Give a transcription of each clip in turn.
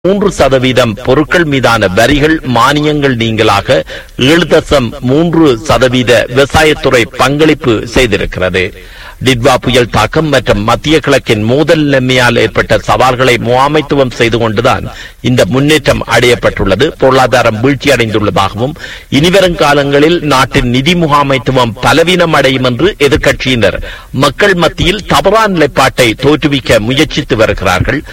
3% பொருட்கள் மீதான வரிகள் மானியங்கள் நீங்களாக 7.3% விவசாயத்துறை பங்களிப்பு செய்திருக்கிறது. டிட்வா புயல் தாக்கம் மற்றும் மத்திய கிழக்கின் மோதல் நிலைமையால் ஏற்பட்ட சவால்களை முகாமைத்துவம் செய்து கொண்டுதான் இந்த முன்னேற்றம் அடையப்பட்டுள்ளது. பொருளாதாரம் வீழ்ச்சியடைந்துள்ளதாகவும் இனிவரும் காலங்களில் நாட்டின் நிதி முகாமைத்துவம் பலவீனம் அடையும் என்று எதிர்க்கட்சியினர் மக்கள் மத்தியில் தவறான நிலைப்பாட்டை தோற்றுவிக்க முயற்சித்து வருகிறார்கள்.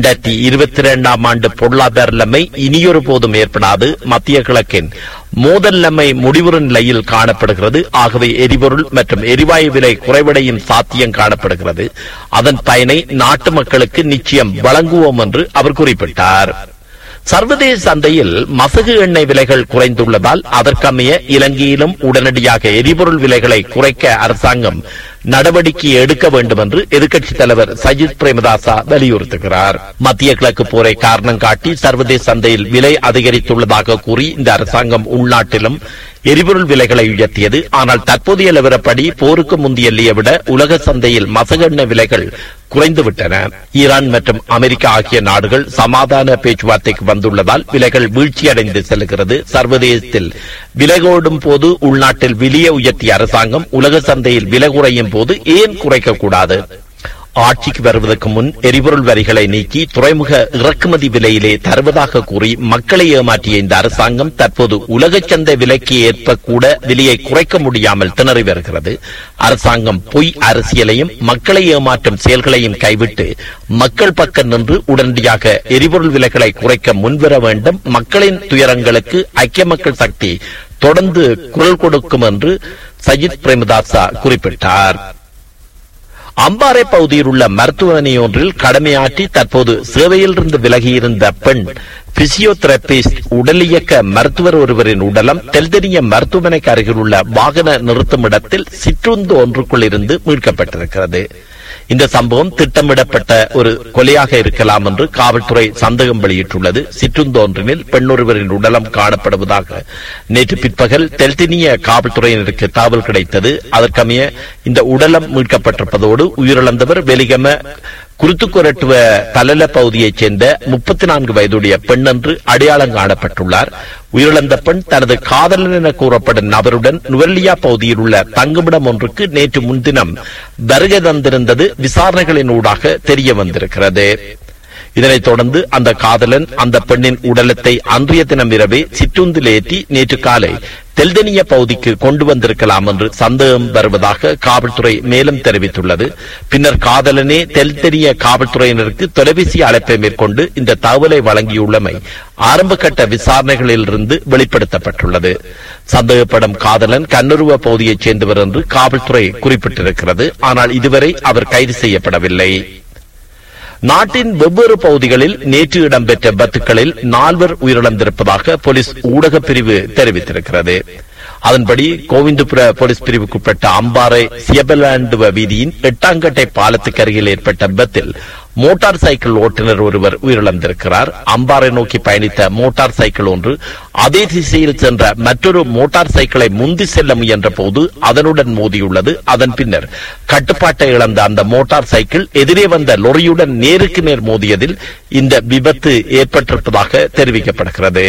2022ஆம் ஆண்டு பொருளாதார நிலைமை இனியொரு போதும் ஏற்படாது. மத்திய கிழக்கின் மோதல் நிலைமை முடிவுறு நிலையில் காணப்படுகிறது. ஆகவே எரிபொருள் மற்றும் எரிவாயு விலை குறைவடையும் சாத்தியம் காணப்படுகிறது. அதன் பயனை நாட்டு மக்களுக்கு நிச்சயம் வழங்குவோம் என்று அவர் குறிப்பிட்டார். சர்வதேச சந்தையில் மசகு எண்ணெய் விலைகள் குறைந்துள்ளதால் அதற்கமைய இலங்கையிலும் உடனடியாக எரிபொருள் விலைகளை குறைக்க அரசாங்கம் நடவடிக்கை எடுக்க வேண்டும் என்று எதிர்க்கட்சித் தலைவர் சஜித் பிரேமதாசா வலியுறுத்துகிறார். மத்திய கிழக்கு போரை காரணம் காட்டி சர்வதேச சந்தையில் விலை அதிகரித்துள்ளதாக கூறி இந்த அரசாங்கம் உள்நாட்டிலும் எரிபொருள் விலைகளை உயர்த்தியது. ஆனால் தற்போதைய நிலவரப்படி போருக்கு முந்தைய எல்லையை விட உலக சந்தையில் மசகெண்ண விலைகள் குறைந்துவிட்டன. ஈரான் மற்றும் அமெரிக்கா ஆகிய நாடுகள் சமாதான பேச்சுவார்த்தைக்கு வந்துள்ளதால் விலைகள் வீழ்ச்சியடைந்து செல்கிறது. சர்வதேசத்தில் விலை ஓடும் போது உள்நாட்டில் விலையை உயர்த்திய அரசாங்கம் உலக சந்தையில் விலை குறையும் போது ஏன் குறைக்கக்கூடாது? ஆட்சிக்கு வருவதற்கு முன் எரிபொருள் வரிகளை நீக்கி துறைமுக இறக்குமதி விலையிலே தருவதாக கூறி மக்களை ஏமாற்றிய இந்த அரசாங்கம் தற்போது உலக சந்தை விலைக்கு ஏற்ப கூட விலையை குறைக்க முடியாமல் திணறி வருகிறது. அரசாங்கம் பொய் அரசியலையும் மக்களை ஏமாற்றும் செயல்களையும் கைவிட்டு மக்கள் பக்கம் நின்று உடனடியாக எரிபொருள் விலைகளை குறைக்க முன்வர வேண்டும். மக்களின் துயரங்களுக்கு ஐக்கிய மக்கள் சக்தி தொடர்ந்து குரல் கொடுக்கும் என்று சஜித் பிரேமதாசா குறிப்பிட்டார். அம்பாறை பகுதியில் உள்ள மருத்துவமனை ஒன்றில் கடமையாற்றி தற்போது சேவையிலிருந்து விலகியிருந்த பெண் பிசியோதெரபிஸ்ட் உடலியக்க மருத்துவர் ஒருவரின் உடலம் தெல்தெனிய மருத்துவமனைக்கு அருகில் உள்ள வாகன நிறுத்தும் இடத்தில் சிற்றுந்து ஒன்றுக்குள் இருந்து மீட்கப்பட்டிருக்கிறது. இந்த சம்பவம் திட்டமிடப்பட்ட ஒரு கொலையாக இருக்கலாம் என்று காவல்துறை சந்தேகம் வெளியிட்டுள்ளது. சிற்றுந்து ஒன்றினில் பெண்ணொருவரின் உடலம் காணப்படுவதாக நேற்று பிற்பகல் தெல்தினிய காவல்துறையினருக்கு தகவல் கிடைத்தது. அதற்கமைய இந்த உடலம் மீட்கப்பட்டிருப்பதோடு உயிரிழந்தவர் வெலிகம குருத்துக்கொரட்டுவ தலல பகுதியைச் சேர்ந்த 34 வயதுடைய பெண் என்று அடையாளம் காணப்பட்டுள்ளார். உயிரிழந்த பெண் தனது காதலன் என கூறப்படும் நபருடன் நுவல்லியா பகுதியில் உள்ள தங்குமிடம் ஒன்றுக்கு நேற்று முன்தினம் வருகை தந்திருந்தது விசாரணைகளின் ஊடாக தெரிய வந்திருக்கிறது. இதனைத் தொடர்ந்து அந்த காதலன் அந்த பெண்ணின் உடலத்தை அன்றைய தினம் இரவே சிற்றுந்தில் ஏற்றி நேற்று காலை தெல்தெனிய பகுதிக்கு கொண்டு வந்திருக்கலாம் என்று சந்தேகம் வருவதாக காவல்துறை மேலும் தெரிவித்துள்ளது. பின்னர் காதலனே தெல்தெனிய காவல்துறையினருக்கு தொலைபேசி அழைப்பை மேற்கொண்டு இந்த தகவலை வழங்கியுள்ளமை ஆரம்ப கட்ட விசாரணைகளில் இருந்து வெளிப்படுத்தப்பட்டுள்ளது. சந்தேகப்படும் காதலன் கண்ணுருவ பகுதியைச் சேர்ந்தவர் என்று காவல்துறை குறிப்பிட்டிருக்கிறது. ஆனால் இதுவரை அவர் கைது செய்யப்படவில்லை. நாட்டின் வெவ்வேறு பகுதிகளில் நேற்று இடம்பெற்ற விபத்துகளில் 4 உயிரிழந்திருப்பதாக போலீஸ் ஊடக பிரிவு தெரிவித்திருக்கிறது. அதன்படி கோவிந்தபுர போலீஸ் பிரிவுக்குட்பட்ட அம்பாறை சியபலாண்டுவ வீதியின் 8ஆங்கட்டை பாலத்துக்கு அருகில் ஏற்பட்ட விபத்தில் மோட்டார் சைக்கிள் ஓட்டுநர் ஒருவர் உயிரிழந்திருக்கிறார். அம்பாறை நோக்கி பயணித்த மோட்டார் சைக்கிள் ஒன்று அதே திசையில் சென்ற மற்றொரு மோட்டார் சைக்கிளை முந்தி செல்ல முயன்ற போது அதனுடன் மோதியுள்ளது. அதன் பின்னர் கட்டுப்பாட்டை இழந்த அந்த மோட்டார் சைக்கிள் எதிரே வந்த லொரியுடன் நேருக்கு நேர் மோதியதில் இந்த விபத்து ஏற்பட்டிருப்பதாக தெரிவிக்கப்படுகிறது.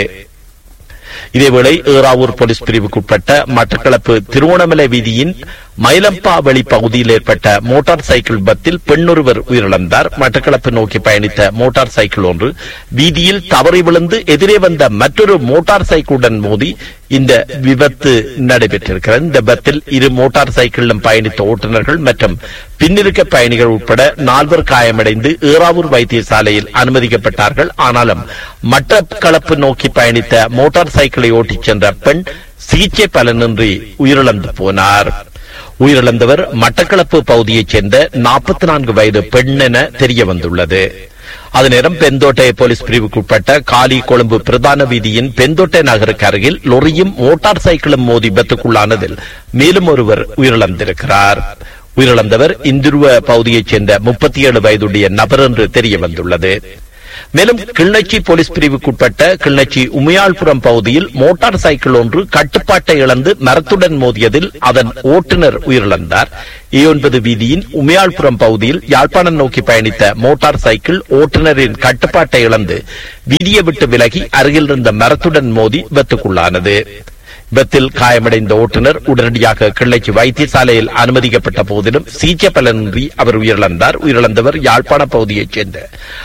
இதேவேளை ஏறாவூர் போலீஸ் பிரிவுக்குட்பட்ட மட்டக்களப்பு திருவோணமலை வீதியின் மயிலம்பாவளி பகுதியில் ஏற்பட்ட மோட்டார் சைக்கிள் விபத்தில் பெண்ணொருவர் உயிரிழந்தார். மட்டக்களப்பு நோக்கி பயணித்த மோட்டார் சைக்கிள் ஒன்று வீதியில் தவறி விழுந்து எதிரே வந்த மற்றொரு மோட்டார் சைக்கிளுடன் மோதி இந்த விபத்து நடைபெற்றிருக்கிறது. இந்த விபத்தில் 2 மோட்டார் சைக்கிளிலும் பயணித்த ஓட்டுநர்கள் மற்றும் பின்னிருக்க பயணிகள் உட்பட 4 காயமடைந்து ஏறாவூர் வைத்தியசாலையில் அனுமதிக்கப்பட்டார்கள். ஆனாலும் மட்டக்களப்பு நோக்கி பயணித்த மோட்டார் சைக்கிளை ஓட்டிச் சென்ற பெண் சிகிச்சை பலனின்றி உயிரிழந்து போனார். உயிரிழந்தவர் மட்டக்களப்பு பகுதியைச் சேர்ந்த 44 வயது பெண் என தெரிய வந்துள்ளது. அதேநேரம் பெந்தோட்டை போலீஸ் பிரிவுக்குட்பட்ட காலி கொழும்பு பிரதான வீதியின் பெந்தோட்டை நகருக்கு அருகில் லொரியும் மோட்டார் சைக்கிளும் மோதி விபத்துக்குள்ளானதில் மேலும் ஒருவர் உயிரிழந்திருக்கிறார். உயிரிழந்தவர் இந்துருவ பகுதியைச் சேர்ந்த 37 வயதுடைய நபர் என்று தெரிய வந்துள்ளது. மேலும் கிளிநொச்சி போலீஸ் பிரிவுக்குட்பட்ட கிளிநொச்சி உமையாள்புரம் பகுதியில் மோட்டார் சைக்கிள் ஒன்று கட்டுப்பாட்டை இழந்து மரத்துடன் மோதியதில் அதன் ஓட்டுநர் உயிரிழந்தார். A9 வீதியின் உமையாள்புரம் பகுதியில் யாழ்ப்பாணம் நோக்கி பயணித்த மோட்டார் சைக்கிள் ஓட்டுநரின் கட்டுப்பாட்டை இழந்து வீதியை விட்டு விலகி அருகில் இருந்த மரத்துடன் மோதி விபத்துக்குள்ளானது. விபத்தில் காயமடைந்த ஓட்டுநர் உடனடியாக கிளிநொச்சி வைத்தியசாலையில் அனுமதிக்கப்பட்ட போதிலும் சிகிச்சை பலனின்றி அவர் உயிரிழந்தார். உயிரிழந்தவர் யாழ்ப்பாண பகுதியைச் சேர்ந்த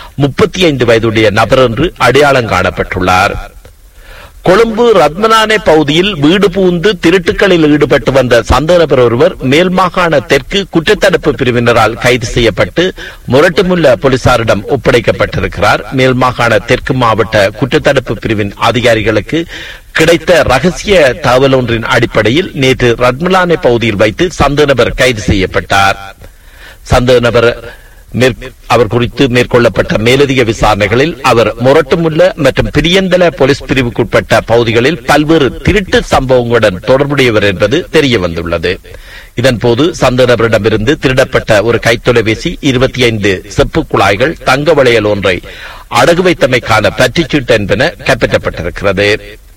35 வயதுடைய நபர் என்று அடையாளம் காணப்பட்டுள்ளார். கொழும்பு ரத்மனானே பகுதியில் வீடு புகுந்து திருட்டுக்களில் ஈடுபட்டு வந்த சந்தேகநபர் ஒருவர் மேல் மாகாண தெற்கு குற்றத்தடுப்பு பிரிவினரால் கைது செய்யப்பட்டு முரட்டுமுல்ல போலீசாரிடம் ஒப்படைக்கப்பட்டிருக்கிறார். மேல் மாகாண தெற்கு மாவட்ட குற்றத்தடுப்பு பிரிவின் அதிகாரிகளுக்கு கிடைத்த ரகசிய தகவல் ஒன்றின் அடிப்படையில் நேற்று ரத்மலானே பகுதியில் வைத்து சந்தேகநபர் கைது செய்யப்பட்டார். சந்தேகநபர் அவர் குறித்து மேற்கொள்ளப்பட்ட மேலதிக விசாரணைகளில் அவர் முரட்டுமுல்ல மற்றும் பிரியந்தல போலீஸ் பிரிவுக்குட்பட்ட பகுதிகளில் பல்வேறு திருட்டு சம்பவங்களுடன் தொடர்புடையவர் என்பது தெரிய வந்துள்ளது. இதன்போது சந்தேகநபரிடமிருந்து திருடப்பட்ட ஒரு கைத்தொலைபேசி, 25 செப்பு குழாய்கள், தங்க வளையல் ஒன்றை அடகு வைத்தமைக்கான பற்றிச்சீட்டு என்பன கைப்பற்றப்பட்டிருக்கிறது.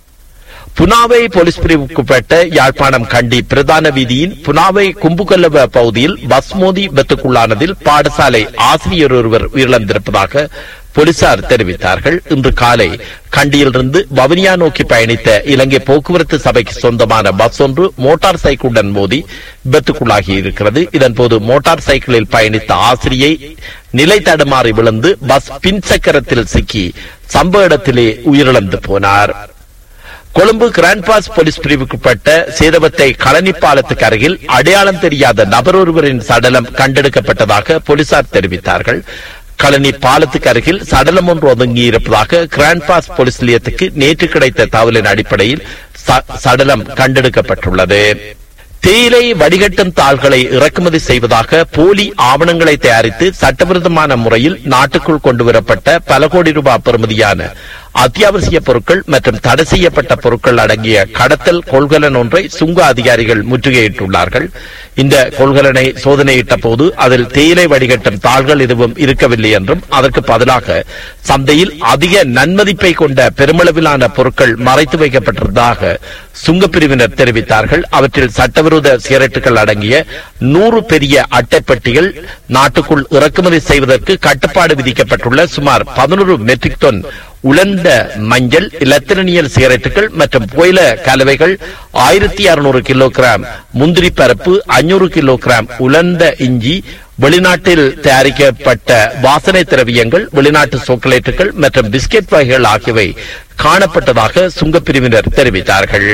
புனாவை போலீஸ் பிரிவுக்குட்பட்ட யாழ்ப்பாணம் கண்டி பிரதான வீதியின் புனாவை கும்புகல்லவ பகுதியில் பஸ் மோதி விபத்துக்குள்ளானதில் பாடசாலை ஆசிரியர் ஒருவர் உயிரிழந்திருப்பதாக போலீசார் தெரிவித்தார்கள். இன்று காலை கண்டியிலிருந்து வவுனியா நோக்கி பயணித்த இலங்கை போக்குவரத்து சபைக்கு சொந்தமான பஸ் ஒன்று மோட்டார் சைக்கிளுடன் மோதி விபத்துக்குள்ளாகி இருக்கிறது. இதன்போது மோட்டார் சைக்கிளில் பயணித்த ஆசிரியை நிலை தடுமாறி விழுந்து பஸ் பின் சக்கரத்தில் சிக்கி சம்பவ இடத்திலே உயிரிழந்து போனார். கொழும்பு கிராண்ட் பாஸ் போலீஸ் பிரிவுக்குட்பட்ட சேதவத்தை களனி பாலத்துக்கு அருகில் அடையாளம் தெரியாத நபர் ஒருவரின் சடலம் கண்டெடுக்கப்பட்டதாக போலீசார் தெரிவித்தார்கள். களனி பாலத்துக்கு அருகில் சடலம் ஒன்று ஒதுங்கியிருப்பதாக கிராண்ட் பாஸ் போலீஸ் நிலையத்துக்கு நேற்று கிடைத்த தகவலின் அடிப்படையில் சடலம் கண்டெடுக்கப்பட்டுள்ளது. தேயிலை வடிகட்டும் தாள்களை இறக்குமதி செய்வதாக போலி ஆவணங்களை தயாரித்து சட்டவிரோதமான முறையில் நாட்டுக்குள் கொண்டுவரப்பட்ட பல கோடி ரூபாய் பெறுமதியான அத்தியாவசிய பொருட்கள் மற்றும் தடை செய்யப்பட்ட பொருட்கள் அடங்கிய கடத்தல் கொள்கலன் ஒன்றை சுங்க அதிகாரிகள் முற்றுகையிட்டுள்ளார்கள். இந்த கொள்கலனை சோதனையிட்ட போது அதில் தேயிலை வடிகட்டும் தாள்கள் எதுவும் இருக்கவில்லை என்றும் அதற்கு பதிலாக சந்தையில் அதிக நன்மதிப்பை கொண்ட பெருமளவிலான பொருட்கள் மறைத்து வைக்கப்பட்டிருந்ததாக சுங்கப்பிரிவினர் தெரிவித்தார்கள். அவற்றில் சட்டவிரோத சிகரெட்டுகள் அடங்கிய 100 பெரிய அட்டைப்பெட்டிகள், நாட்டுக்குள் இறக்குமதி செய்வதற்கு கட்டுப்பாடு விதிக்கப்பட்டுள்ள சுமார் 11 மெட்ரிக் டன் உலர்ந்த மஞ்சள், இலத்திரனியல் சிகரெட்டுகள் மற்றும் புகையில கலவைகள், 1600 கிலோகிராம் முந்திரி பருப்பு, 500 கிலோகிராம் உலர்ந்த இஞ்சி, வெளிநாட்டில் தயாரிக்கப்பட்ட வாசனை திரவியங்கள், வெளிநாட்டு சாக்லேட்டுகள் மற்றும் பிஸ்கெட் வகைகள் ஆகியவை காணப்பட்டதாக சுங்கப்பிரிவினர் தெரிவித்தார்கள்.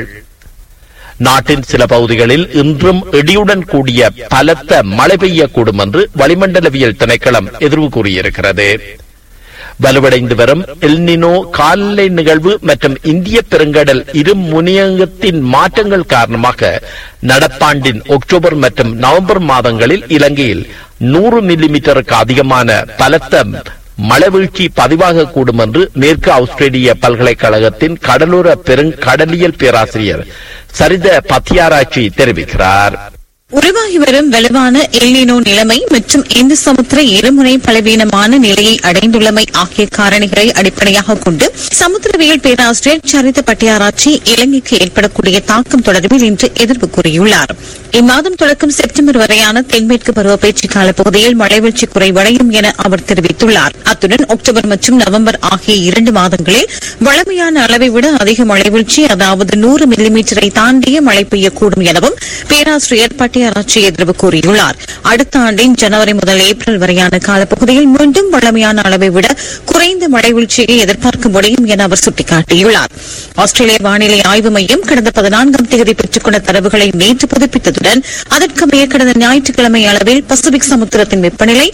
நாட்டின் சில பகுதிகளில் இன்றும் இடியுடன் கூடிய பலத்த மழை பெய்யக்கூடும் என்று வளிமண்டலவியல் திணைக்களம் எதிர்வு கூறியிருக்கிறது. வலுவடைந்து வரும் எல்னினோ காலநிலை நிகழ்வு மற்றும் இந்திய பெருங்கடல் இரு முனையத்தின் மாற்றங்கள் காரணமாக நடப்பாண்டின் அக்டோபர் மற்றும் நவம்பர் மாதங்களில் இலங்கையில் 100 மில்லிமீட்டருக்கு அதிகமான பலத்த மழைவீழ்ச்சி பதிவாகக்கூடும் என்று மேற்கு ஆஸ்திரேலிய பல்கலைக்கழகத்தின் கடலோர பெருங்கடலியல் பேராசிரியர் சரித பத்தியாராய்ச்சி தெரிவிக்கிறார். உருவாகி வரும் வலுவான எல்னினோ நிலைமை மற்றும் இந்து சமுத்திர இருமுனை பலவீனமான நிலையை அடைந்துள்ளமை ஆகிய காரணிகளை அடிப்படையாக கொண்டு சமுத்திரவியல் பேராசிரியர் சரித பட்டியாராய்ச்சி இலங்கைக்கு ஏற்படக்கூடிய தாக்கம் தொடர்பில் இன்று எதிர்ப்பு கூறியுள்ளார். இம்மாதம் தொடக்கம் செப்டம்பர் வரையான தென்மேற்கு பருவப்பயிற்சி கால பகுதியில் மழைவீழ்ச்சி குறைவடையும் என அவர் தெரிவித்துள்ளார். அத்துடன் அக்டோபர் மற்றும் நவம்பர் ஆகிய 2 மாதங்களில் வழமையான அளவை விட அதிக மழைவீழ்ச்சி, அதாவது 100 மில்லிமீட்டரை தாண்டிய மழை பெய்யக்கூடும் எனவும் பேராசிரியர் பட்டியாராய்ச்சி எதிர்ப்பு கூறியுள்ளார். அடுத்த ஆண்டின் ஜனவரி முதல் ஏப்ரல் வரையான காலப்பகுதியில் மீண்டும் வழமையான அளவை விட குறைந்த மழைவீழ்ச்சியை எதிர்பார்க்க முடியும் என அவர் சுட்டிக்காட்டியுள்ளார். ஆஸ்திரேலிய வானிலை ஆய்வு மையம் கடந்த 14ஆம் தேதி பெற்றுக்கொண்ட தரவுகளை நேற்று புதுப்பித்ததுடன் அதற்கமைய கடந்த ஞாயிற்றுக்கிழமை அளவில் பசிபிக் சமுத்திரத்தின் வெப்பநிலை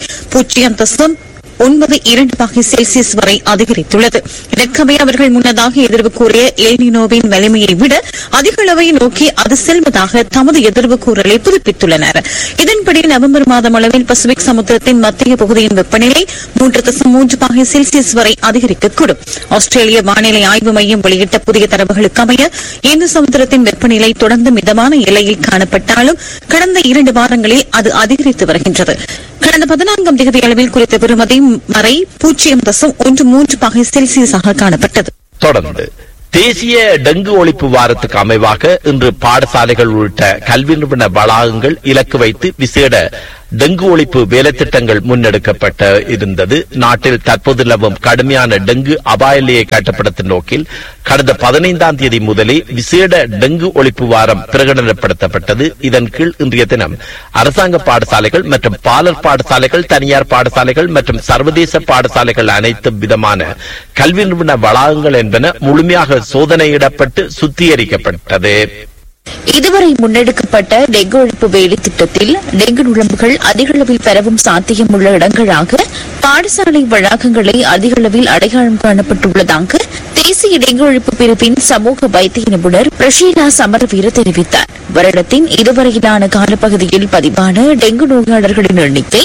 0.92 வரை அதிகரித்துள்ளது. இதற்கமைய அவர்கள் முன்னதாக எதிர்வு கூறிய எல்னினோவின் வலிமையை விட அதிக அளவை நோக்கி அது செல்வதாக தமது எதிர்வு கூறலை புதுப்பித்துள்ளனர். இதன்படி நவம்பர் மாதம் அளவில் பசிபிக் சமுத்திரத்தின் மத்திய பகுதியின் வெப்பநிலை 3.3 வரை அதிகரிக்கக்கூடும். ஆஸ்திரேலிய வானிலை ஆய்வு மையம் வெளியிட்ட புதிய தரவுகளுக்கு அமைய இந்து சமுத்திரத்தின் வெப்பநிலை தொடர்ந்து மிதமான எல்லையில் காணப்பட்டாலும் கடந்த 2 வாரங்களில் அது அதிகரித்து வருகின்றது. கடந்த 14ஆம் தேதி அளவில் குறித்த பெறுமதி வரை 0.13 பாகை செல்சியஸாக காணப்பட்டது. தொடர்ந்து தேசிய டெங்கு ஒழிப்பு வாரத்துக்கு அமைவாக இன்று பாடசாலைகள் உள்ளிட்ட கல்வி நிறுவன வளாகங்கள் இலக்கு வைத்து விசேட டெங்கு ஒழிப்பு வேலைத்திட்டங்கள் முன்னெடுக்கப்பட்டு இருந்தது. நாட்டில் தற்போது நிலவும் கடுமையான டெங்கு அபாய நிலையை கட்டுப்படுத்தும் நோக்கில் கடந்த 15ஆம் தேதி முதலே விசேட டெங்கு ஒழிப்பு வாரம் பிரகடனப்படுத்தப்பட்டது. இதன் கீழ் இன்றைய தினம் அரசாங்க பாடசாலைகள் மற்றும் பாலர் பாடசாலைகள், தனியார் பாடசாலைகள் மற்றும் சர்வதேச பாடசாலைகள் அனைத்து விதமான கல்வி நிறுவன வளாகங்கள் என்பன முழுமையாக சோதனையிடப்பட்டு சுத்திகரிக்கப்பட்டது. இதுவரை முன்னெடுக்கப்பட்ட டெங்கு ஒழிப்பு வேலை திட்டத்தில் டெங்கு நுழம்புகள் அதிக அளவில் பரவும் சாத்தியமுள்ள இடங்களாக பாடசாலை வளாகங்களை அதிக அளவில் அடையாளம் காணப்பட்டுள்ளதாக தேசிய டெங்கு ஒழிப்பு பிரிவின் சமூக வைத்திய நிபுணர் பிரஷீலா சமரவீர தெரிவித்தார். வருடத்தின் இதுவரையிலான காலப்பகுதியில் பதிவான டெங்கு நோயாளர்களின் எண்ணிக்கை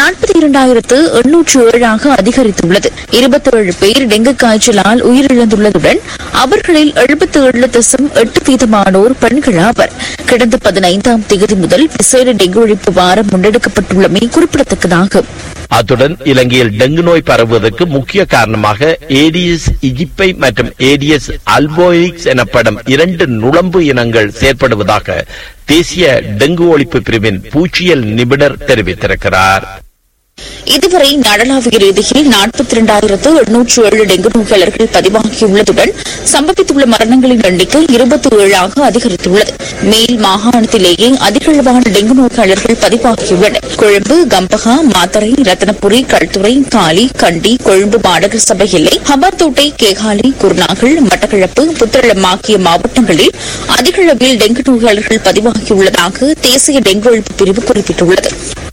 42,807 அதிகரித்துள்ளது. 27 பேர் டெங்கு காய்ச்சலால் உயிரிழந்துள்ளதுடன் அவர்களில் 77.8% பெண்கள் ஆவர். கடந்த 15ஆம் தேதி முதல் விசேட டெங்கு ஒழிப்பு வாரம் முன்னெடுக்கப்பட்டுள்ளமை குறிப்பிடத்தக்கதாகும். அத்துடன் இலங்கையில் டெங்கு நோய் பரவுவதற்கு முக்கிய காரணமாக ஏடிஎஸ் இஜிப்டை மற்றும் ஏடிஎஸ் அல்போயிக்ஸ் எனப்படும் 2 நுழம்பு இனங்கள் செயற்படுவதாக தேசிய டெங்கு ஒழிப்பு பிரிவின் பூச்சியல் நிபுணர் தெரிவித்திருக்கிறார். இதுவரை நாடளாவிய ரீதியில் 42,807 டெங்கு நோயாளர்கள் பதிவாகியுள்ளதுடன் சம்பவித்துள்ள மரணங்களின் எண்ணிக்கை 27 அதிகரித்துள்ளது. மேல் மாகாணத்திலேயே அதிகளவான டெங்கு நோயாளர்கள் பதிவாகியுள்ளனர். கொழும்பு, கம்பகா, மாத்தறை, ரத்தனபுரி, கல்துறை, காலி, கண்டி, கொழும்பு மாநகர சபை எல்லை, ஹம்பாந்தோட்டை, கேகாலை, குருநாகல், மட்டக்களப்பு, புத்தளம் ஆகிய மாவட்டங்களில் அதிகளவில் டெங்கு நோயாளர்கள் பதிவாகியுள்ளதாக தேசிய டெங்கு ஒழிப்பு பிரிவு குறிப்பிட்டுள்ளது.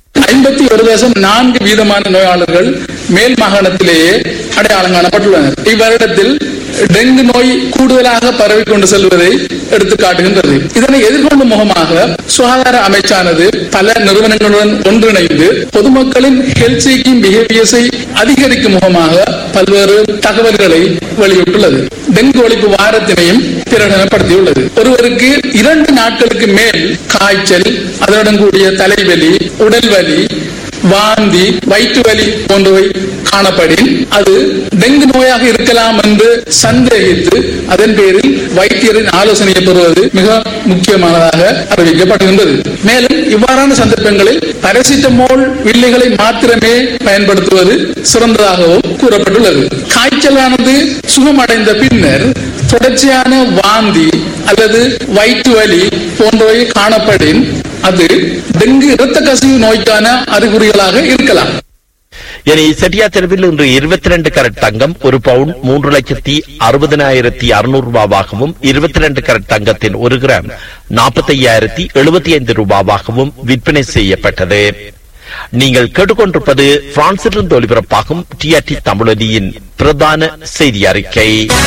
51.4% நோயாளர்கள் மேல் மாகாணத்திலேயே அடையாளம் காணப்பட்டுள்ளனர். இவ்வருடத்தில் டெங்கு நோய் கூடுதலாக பரவிக்கொண்டு செல்வதை எடுத்து காட்டுகின்றது. இதனை எதிர்கொள்ளும் முகமாக சுகாதார அமைச்சானது பல நிறுவனங்களுடன் ஒன்றிணைந்து பொதுமக்களின் ஹெல்த் சீக்கிங் பிஹேவியர்ஸை அதிகரிக்கும் முகமாக பல்வேறு தகவல்களை வெளியிட்டுள்ளது. டெங்கு ஒழிப்பு வாரத்தினையும் பிரகடனப்படுத்தியுள்ளது. ஒருவருக்கு 2 நாட்களுக்கு மேல் காய்ச்சல், அதனுடன் கூடிய தலைவலி, உடல்வலி, வாந்தி, வயிற்று வலி போன்றவை காணப்படின் அது டெங்கு நோயாக இருக்கலாம் என்று சந்தேகித்து அதன் பேரில் வைத்தியரின் ஆலோசனையை பெறுவது மிக முக்கியமானதாக அறிவிக்கப்படுகின்றது. மேலும் இவ்வாறான சந்தர்ப்பங்களில் பாராசிட்டமோல் வில்லைகளை மாத்திரமே பயன்படுத்துவது சிறந்ததாகவும் கூறப்பட்டுள்ளது. காய்ச்சலானது சுகமடைந்த பின்னர் தொடர்ச்சியான வாந்தி அல்லது வயிற்று வலி போன்றவை காணப்படின் அது டெங்கு இரத்த கசிவு நோய்க்கான அறிகுறிகளாக இருக்கலாம். இனி செட்டியா தெருவில் இன்று 22 கரட் தங்கம் 1 பவுன் 3,60,600 ரூபாவாகவும் 22 கரட் தங்கத்தின் 1 கிராம் 45,075 ரூபாவாகவும் விற்பனை செய்யப்பட்டது. நீங்கள் கேட்டுக்கொண்டிருப்பது பிரான்சிலிருந்து ஒலிபரப்பாகும் டிஆர்டி தமிழொலியின் பிரதான செய்தி அறிக்கை.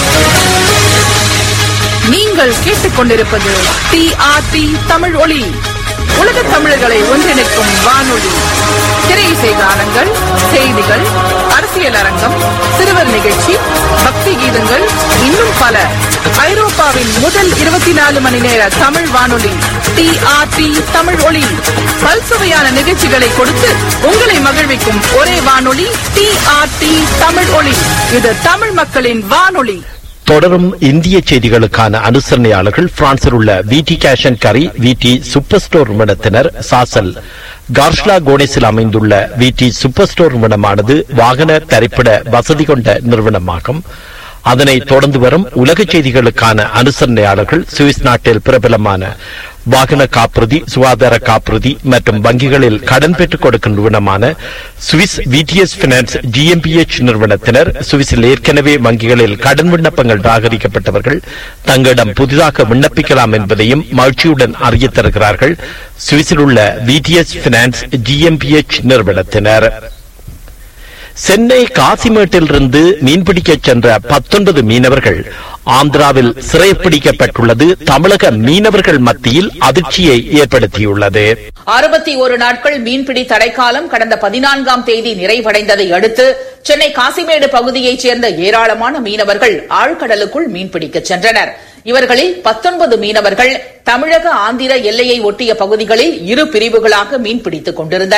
நீங்கள் கேட்டுக்கொண்டிருப்பது டிஆர்டி தமிழ் ஒலி, உலக தமிழர்களை ஒன்றிணைக்கும் வானொலி. திரையிசை கானங்கள், செய்திகள், அரசியல் அரங்கம், சிறுவர் நிகழ்ச்சி, பக்தி கீதங்கள், இன்னும் பல. ஐரோப்பாவின் முதல் 24 மணி நேர தமிழ் வானொலி டிஆர்டி தமிழ் ஒலி. பல்சுவையான நிகழ்ச்சிகளை கொடுத்து உங்களை மகிழ்விக்கும் ஒரே வானொலி டிஆர்டி தமிழ் ஒலி. இது தமிழ் மக்களின் வானொலி. தொடரும் இந்திய செய்திகளுக்கான அனுசரணையாளர்கள் பிரான்சில் உள்ள விடி கேஷ் அண்ட் கரி, விடி சூப்பர் ஸ்டோர் நிறுவனத்தினர், சாசல் கார்ஷ்லா கோனேஸில் அமைந்துள்ள விடி சூப்பர் ஸ்டோர் நிறுவனமானது வாகன தரிப்பிட வசதி கொண்ட நிறுவனமாகும். அதனை தொடர்ந்து வரும் உலக செய்திகளுக்கான அனுசரணையாளர்கள் சுவிஸ் நாட்டில் பிரபலமான வாகன காப்புறுதி, சுகாதார காப்புறுதி மற்றும் வங்கிகளில் கடன் பெற்றுக் கொடுக்கும் நிறுவனமான சுவிஸ் விடிஎஸ் பினான்ஸ் ஜிஎம்பிஎச் நிறுவனத்தினர். சுவிஸில் ஏற்கனவே வங்கிகளில் கடன் விண்ணப்பங்கள் நிராகரிக்கப்பட்டவர்கள் தங்களிடம் புதிதாக விண்ணப்பிக்கலாம் என்பதையும் மகிழ்ச்சியுடன் அறிய தருகிறார்கள் சுவிஸில் உள்ள விடிஎஸ் பினான்ஸ் ஜிஎம்பிஎச் நிறுவனத்தினர். சென்னை காசிமேட்டிலிருந்து மீன்பிடிக்க சென்ற 19 மீனவர்கள் ஆந்திராவில் சிறைப்பிடிக்கப்பட்டுள்ளது தமிழக மீனவர்கள் மத்தியில் அதிர்ச்சியை ஏற்படுத்தியுள்ளது. 61 நாட்கள் மீன்பிடி தடைக்காலம் கடந்த 14ஆம் தேதி நிறைவடைந்ததை அடுத்து சென்னை காசிமேடு பகுதியைச் சேர்ந்த ஏராளமான மீனவர்கள் ஆழ்கடலுக்குள் மீன்பிடிக்க சென்றனர். இவர்களில் 19 மீனவர்கள் தமிழக ஆந்திர எல்லையை ஒட்டிய பகுதிகளில் 2 பிரிவுகளாக மீன்பிடித்துக் கொண்டிருந்தனர்.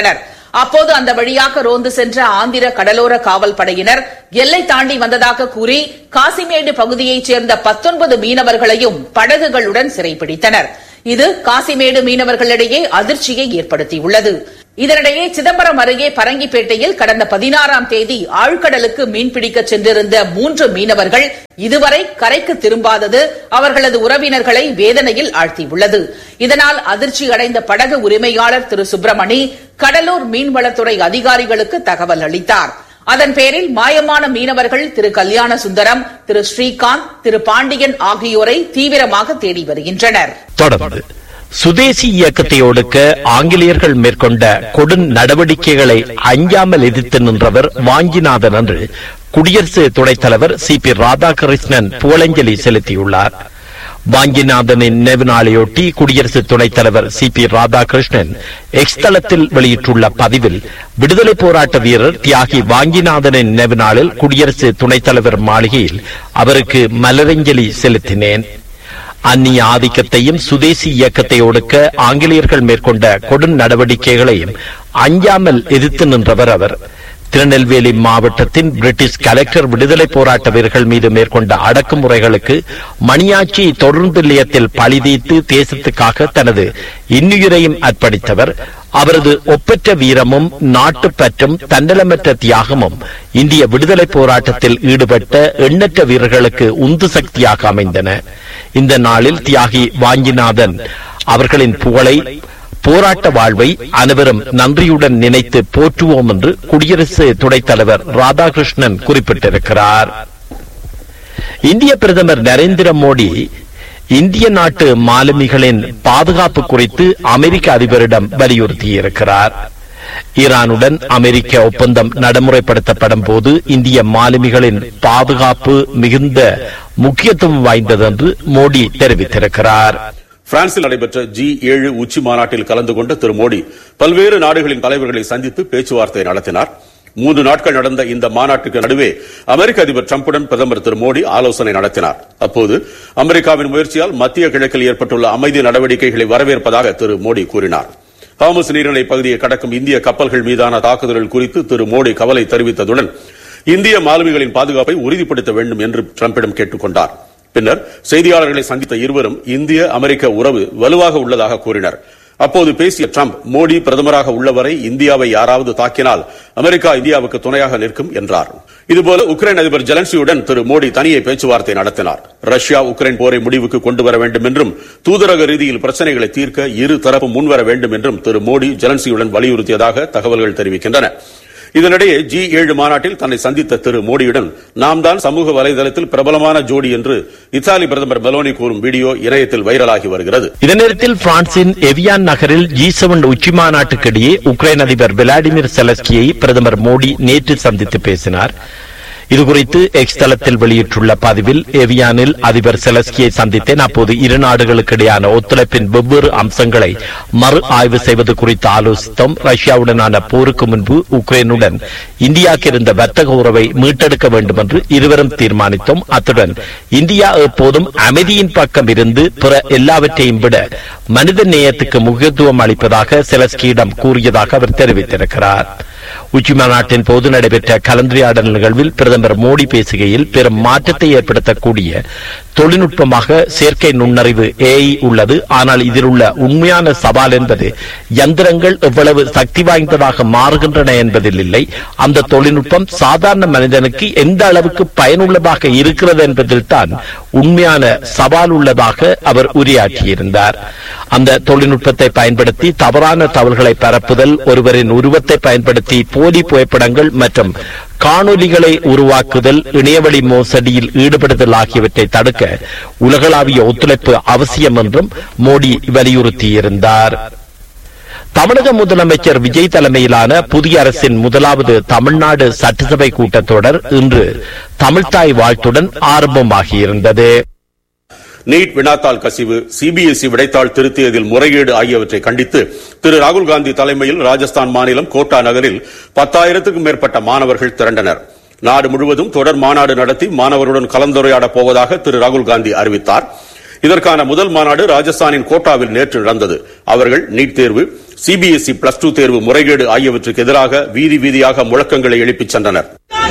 அப்போது அந்த வழியாக ரோந்து சென்ற ஆந்திர கடலோர காவல் படையினர் எல்லை தாண்டி வந்ததாக கூறி காசிமேடு பகுதியைச் சேர்ந்த 19 மீனவர்களையும் படகுகளுடன் சிறைப்பிடித்தனர். இது காசிமேடு மீனவர்களிடையே அதிர்ச்சியை ஏற்படுத்தியுள்ளது. இதனிடையே சிதம்பரம் அருகே பரங்கிப்பேட்டையில் கடந்த 16ஆம் தேதி ஆழ்கடலுக்கு மீன்பிடிக்க சென்றிருந்த 3 மீனவர்கள் இதுவரை கரைக்கு திரும்பாதது அவர்களது உறவினர்களை வேதனையில் ஆழ்த்தியுள்ளது. இதனால் அதிர்ச்சி அடைந்த படகு உரிமையாளர் திரு சுப்பிரமணி கடலூர் மீன்வளத்துறை அதிகாரிகளுக்கு தகவல் அளித்தார். அதன் பேரில் மாயமான மீனவர்கள் திரு கல்யாண சுந்தரம், திரு ஸ்ரீகாந்த், திரு பாண்டியன் ஆகியோரை தீவிரமாக தேடி வருகின்றனர். தொடர்ந்து சுதேசி இயக்கத்தை ஒடுக்க ஆங்கிலேயர்கள் மேற்கொண்ட கொடும் நடவடிக்கைகளை அஞ்சாமல் எதிர்த்து நின்றவர் வாஞ்சிநாதன் என்று குடியரசு துணைத் தலைவர் சி.பி. ராதாகிருஷ்ணன் புகழஞ்சலி செலுத்தியுள்ளார். வாஞ்சிநாதனின் நினைவு நாளையொட்டி குடியரசு துணைத் தலைவர் சி.பி. ராதாகிருஷ்ணன் எக்ஸ் தளத்தில் வெளியிட்டுள்ள பதிவில், விடுதலை போராட்ட வீரர் தியாகி வாஞ்சிநாதனின் நினைவு நாளில் குடியரசு துணைத் தலைவர் மாளிகையில் அவருக்கு மலரஞ்சலி செலுத்தினேன். அந்நிய ஆதிக்கத்தையும் சுதேசி இயக்கத்தை ஒடுக்க ஆங்கிலேயர்கள் மேற்கொண்ட கொடும் நடவடிக்கைகளையும் அஞ்சாமல் எதிர்த்து நின்றவர் அவர். திருநெல்வேலி மாவட்டத்தின் பிரிட்டிஷ் கலெக்டர் விடுதலை போராட்ட வீரர்கள் மீது மேற்கொண்ட அடக்குமுறைகளுக்கு மணியாச்சி தொடர்ந்து நிலையத்தில் பழி தீர்த்து தேசத்துக்காக தனது இன்னுயிரையும் அர்ப்பணித்தவர். அவரது ஒப்பற்ற வீரமும் நாட்டுப்பற்றும் தன்னலமற்ற தியாகமும் இந்திய விடுதலை போராட்டத்தில் ஈடுபட்ட எண்ணற்ற வீரர்களுக்கு உந்து சக்தியாக அமைந்தன. இந்த நாளில் தியாகி வாஞ்சிநாதன் அவர்களின் புகழை, போராட்ட வாழ்வை அனைவரும் நன்றியுடன் நினைத்து போற்றுவோம் என்று குடியரசு துணைத் தலைவர் ராதாகிருஷ்ணன் குறிப்பிட்டிருக்கிறார். இந்திய பிரதமர் நரேந்திர மோடி இந்திய நாட்டு மாலுமிகளின் பாதுகாப்பு குறித்து அமெரிக்க அதிபரிடம் வலியுறுத்தியிருக்கிறார். ஈரானுடன் அமெரிக்க ஒப்பந்தம் நடைமுறைப்படுத்தப்படும் போது இந்திய மாலுமிகளின் பாதுகாப்பு மிகுந்த முக்கியத்துவம் வாய்ந்தது என்று மோடி தெரிவித்திருக்கிறார். பிரான்சில் நடைபெற்ற G7 உச்சி மாநாட்டில் கலந்து கொண்ட திரு மோடி பல்வேறு நாடுகளின் தலைவர்களை சந்தித்து பேச்சுவார்த்தை நடத்தினார். 3 நாட்கள் நடந்த இந்த மாநாட்டுக்கு நடுவே அமெரிக்க அதிபர் டிரம்புடன் பிரதமர் திரு மோடி ஆலோசனை நடத்தினார். அப்போது அமெரிக்காவின் முயற்சியால் மத்திய கிழக்கில் ஏற்பட்டுள்ள அமைதி நடவடிக்கைகளை வரவேற்பதாக திரு மோடி கூறினார். ஹார்முஸ் நீரிணை பகுதியை கடக்கும் இந்திய கப்பல்கள் மீதான தாக்குதல்கள் குறித்து திரு மோடி கவலை தெரிவித்ததுடன் இந்திய மாலுமிகளின் பாதுகாப்பை உறுதிப்படுத்த வேண்டும் என்று டிரம்பிடம் கேட்டுக் கொண்டார். பின்னர் செய்தியாளர்களை சந்தித்த இருவரும் இந்திய அமெரிக்க உறவு வலுவாக உள்ளதாக கூறினர். அப்போது பேசிய டிரம்ப், மோடி பிரதமராக உள்ளவரை இந்தியாவை யாராவது தாக்கினால் அமெரிக்கா இந்தியாவுக்கு துணையாக நிற்கும் என்றார். இதுபோல உக்ரைன் அதிபர் ஜெலன்ஸ்கியுடன் திரு மோடி தனியே பேச்சுவார்த்தை நடத்தினார். ரஷ்யா உக்ரைன் போரை முடிவுக்கு கொண்டு வர வேண்டும் என்றும் தூதரக ரீதியில் பிரச்சனைகளை தீர்க்க இரு தரப்பு முன்வர வேண்டும் என்றும் திரு மோடி ஜெலன்ஸ்கியுடன் வலியுறுத்தியதாக தகவல்கள் தெரிவிக்கின்றன. இதனிடையே G7 மாநாட்டில் தன்னை சந்தித்த திரு மோடியுடன் நாம் தான் சமூக வலைதளத்தில் பிரபலமான ஜோடி என்று இத்தாலி பிரதமர் மெலோனி கூறும் வீடியோ இணையத்தில் வைரலாகி வருகிறது. இதே நேரத்தில் பிரான்சின் எவியான் நகரில் G7 உச்சி மாநாட்டுக்கிடையே உக்ரைன் அதிபர் விளாடிமிர் செலஸ்கியை பிரதமர் மோடி நேற்று சந்தித்து பேசினார். இதுகுறித்து எக்ஸ் தளத்தில் வெளியிட்டுள்ள பதிவில், எவியானில் அதிபர் செலஸ்கியை சந்தித்தேன். அப்போது இரு நாடுகளுக்கு இடையான ஒத்துழைப்பின் வெவ்வேறு அம்சங்களை மறு ஆய்வு செய்வது குறித்து ஆலோசித்தோம். ரஷ்யாவுடனான போருக்கு முன்பு உக்ரைனுடன் இந்தியாவுக்கு இருந்த வர்த்தக உறவை மீட்டெடுக்க வேண்டும் என்று இருவரும் தீர்மானித்தோம். அத்துடன் இந்தியா எப்போதும் அமைதியின் பக்கம் இருந்து பிற எல்லாவற்றையும் விட மனித நேயத்துக்கு முக்கியத்துவம் அளிப்பதாக செலஸ்கியிடம் கூறியதாக அவர் தெரிவித்திருக்கிறார். உச்சி மாநாட்டின் போது நடைபெற்ற கலந்துரையாடல் நிகழ்வில் பிரதமர் மோடி பேசுகையில், பெரும் மாற்றத்தை ஏற்படுத்தக்கூடிய தொழில்நுட்பமாக செயற்கை நுண்ணறிவு AI உள்ளது. ஆனால் இதில் உள்ள உண்மையான சவால் என்பது யந்திரங்கள் எவ்வளவு சக்தி வாய்ந்ததாக மாறுகின்றன என்பதில் இல்லை, அந்த தொழில்நுட்பம் சாதாரண மனிதனுக்கு எந்த அளவுக்கு பயனுள்ளதாக இருக்கிறது என்பதில் தான் உண்மையான சவால் உள்ளதாக அவர் உரையாற்றியிருந்தார். அந்த தொழில்நுட்பத்தை பயன்படுத்தி தவறான தகவல்களை பரப்புதல், ஒருவரின் உருவத்தை பயன்படுத்தி போலி புகைப்படங்கள் மற்றும் காணொலிகளை உருவாக்குதல், இணையவழி மோசடியில் ஈடுபடுதல் ஆகியவற்றை தடுக்க உலகளாவிய ஒத்துழைப்பு அவசியம் என்றும் மோடி வலியுறுத்தியிருந்தார். தமிழக முதலமைச்சர் விஜய் தலைமையிலான புதிய அரசின் முதலாவது தமிழ்நாடு சட்டசபை கூட்டத்தொடர் இன்று தமிழ்தாய் வாழ்த்துடன் ஆரம்பமாகியிருந்தது. நீட் வினாத்தாள் கசிவு, CBSE விடைத்தாள் திருத்தியதில் முறைகேடு ஆகியவற்றை கண்டித்து திரு ராகுல் காந்தி தலைமையில் ராஜஸ்தான் மாநிலம் கோட்டா நகரில் 10,000க்கும் மேற்பட்ட மாணவர்கள் திரண்டனர். நாடு முழுவதும் தொடர் மாநாடு நடத்தி மாணவருடன் கலந்துரையாடப் போவதாக திரு ராகுல் காந்தி அறிவித்தார். இதற்கான முதல் மாநாடு ராஜஸ்தானின் கோட்டாவில் நேற்று நடந்தது. அவர்கள் நீட் தேர்வு, சிபிஎஸ்இ +2 தேர்வு முறைகேடு ஆகியவற்றுக்கு எதிராக வீதி வீதியாக முழக்கங்களை எழுப்பிச் சென்றனர்.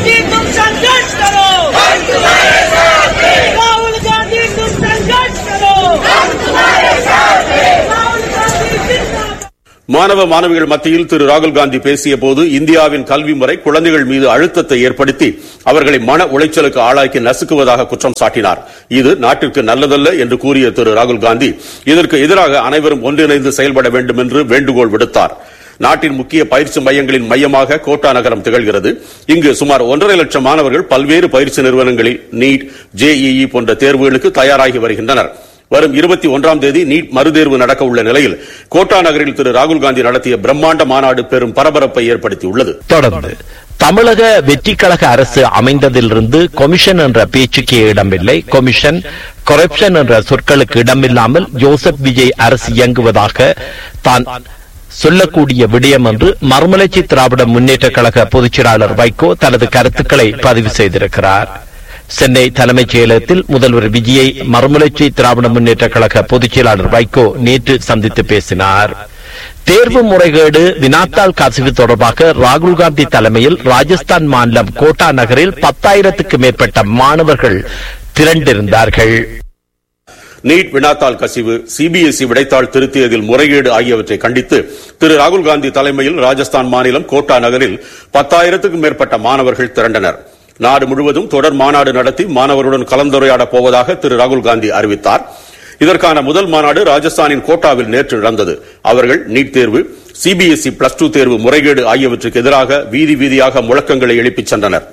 மாணவ மாணவிகள் மத்தியில் திரு ராகுல் காந்தி பேசிய போது இந்தியாவின் கல்வி முறை குழந்தைகள் மீது அழுத்தத்தை ஏற்படுத்தி அவர்களை மன உளைச்சலுக்கு ஆளாக்கி நசுக்குவதாக குற்றம் சாட்டினார். இது நாட்டிற்கு நல்லதல்ல என்று கூறிய திரு ராகுல் காந்தி இதற்கு எதிராக அனைவரும் ஒன்றிணைந்து செயல்பட வேண்டும் என்று வேண்டுகோள் விடுத்தார். நாட்டின் முக்கிய பயிற்சி மையங்களின் மையமாக கோட்டா நகரம் திகழ்கிறது. இங்கு சுமார் 1.5 லட்சம் மாணவர்கள் பல்வேறு பயிற்சி நிறுவனங்களில் நீட், ஜேஇஇ போன்ற தேர்வுகளுக்கு தயாராகி வருகின்றனர். வரும் 21ஆம் தேதி நீட் மறுதேர்வு நடக்க உள்ள நிலையில் கோட்டா நகரில் திரு ராகுல் காந்தி நடத்திய பிரம்மாண்ட மாநாடு பெரும் பரபரப்பை ஏற்படுத்தியுள்ளது. தொடர்ந்து தமிழக வெற்றிக் கழக அரசு அமைந்ததிலிருந்து கொமிஷன் என்ற பேச்சுக்கே இடமில்லை. கொமிஷன், கரப்ஷன் என்ற சொற்களுக்கு இடமில்லாமல் ஜோசப் விஜய் அரசு இயங்குவதாக தான் சொல்லக்கூடிய விடயம் என்று மறுமலர்ச்சி திராவிட முன்னேற்ற கழக பொதுச் செயலாளர் வைகோ தனது கருத்துக்களை பதிவு செய்திருக்கிறார். சென்னை தலைமைச் செயலகத்தில் முதல்வர் விஜயை மறுமலர்ச்சி திராவிட முன்னேற்ற கழக பொதுச் செயலாளர் வைகோ நேற்று சந்தித்து பேசினார். தேர்வு முறைகேடு, வினாத்தாள் கசிவு தொடர்பாக ராகுல் காந்தி தலைமையில் ராஜஸ்தான் மாநிலம் கோட்டா நகரில் 10,000க்கும் மேற்பட்ட மாணவர்கள் திரண்டிருந்தார்கள். நீட் வினாத்தாள் கசிவு, சிபிஎஸ்இ விடைத்தாள் திருத்தியதில் முறைகேடு ஆகியவற்றை கண்டித்து திரு ராகுல் காந்தி தலைமையில் ராஜஸ்தான் மாநிலம் கோட்டா நகரில் 10,000க்கும் மேற்பட்ட மாணவர்கள் திரண்டனர். நாடு முழுவதும் தொடர் மாநாடு நடத்தி மாணவருடன் கலந்துரையாடப் போவதாக திரு ராகுல் காந்தி அறிவித்தார். இதற்கான முதல் மாநாடு ராஜஸ்தானின் கோட்டாவில் நேற்று நடந்தது. அவர்கள் நீட் தேர்வு, சிபிஎஸ்இ +2 தேர்வு முறைகேடு ஆகியவற்றுக்கு எதிராக வீதி வீதியாக முழக்கங்களை எழுப்பிச் சென்றனர்.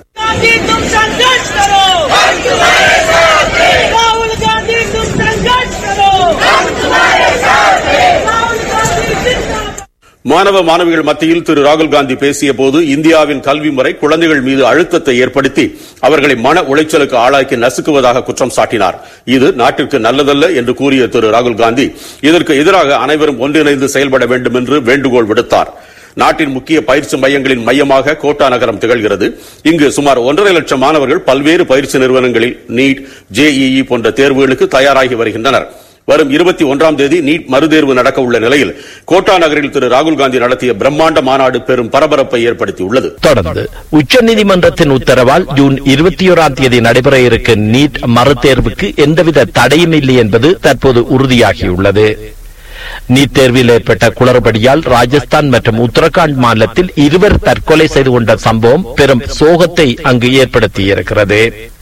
மாணவ மாணவிகள் மத்தியில் திரு ராகுல் காந்தி பேசிய போது இந்தியாவின் கல்வி முறை குழந்தைகள் மீது அழுத்தத்தை ஏற்படுத்தி அவர்களை மன உளைச்சலுக்கு ஆளாக்கி நசுக்குவதாக குற்றம் சாட்டினார். இது நாட்டிற்கு நல்லதல்ல என்று கூறிய திரு ராகுல் காந்தி இதற்கு எதிராக அனைவரும் ஒன்றிணைந்து செயல்பட வேண்டும் என்று வேண்டுகோள் விடுத்தார். நாட்டின் முக்கிய பயிற்சி மையங்களின் மையமாக கோட்டா நகரம் திகழ்கிறது. இங்கு சுமார் 1.5 லட்சம் மாணவர்கள் பல்வேறு பயிற்சி நிறுவனங்களில் நீட், ஜேஇஇ போன்ற தேர்வுகளுக்கு தயாராகி வருகின்றனர். வரும் 21ஆம் தேதி நீட் மறுதேர்வு நடக்க உள்ள நிலையில் கோட்டா நகரில் திரு ராகுல் காந்தி நடத்திய பிரம்மாண்ட மாநாடு பெரும் பரபரப்பை ஏற்படுத்தியுள்ளது. தொடர்ந்து உச்சநீதிமன்றத்தின் உத்தரவால் ஜூன் 21ஆம் தேதி நடைபெற இருக்கும் நீட் மறுதேர்வுக்கு எந்தவித தடையும் இல்லை என்பது தற்போது உறுதியாகியுள்ளது. நீட் தேர்வில் ஏற்பட்ட குளறுபடியால் ராஜஸ்தான் மற்றும் உத்தரகாண்ட் மாநிலத்தில் 2 தற்கொலை செய்து கொண்ட சம்பவம் பெரும் சோகத்தை அங்கு ஏற்படுத்தியிருக்கிறது.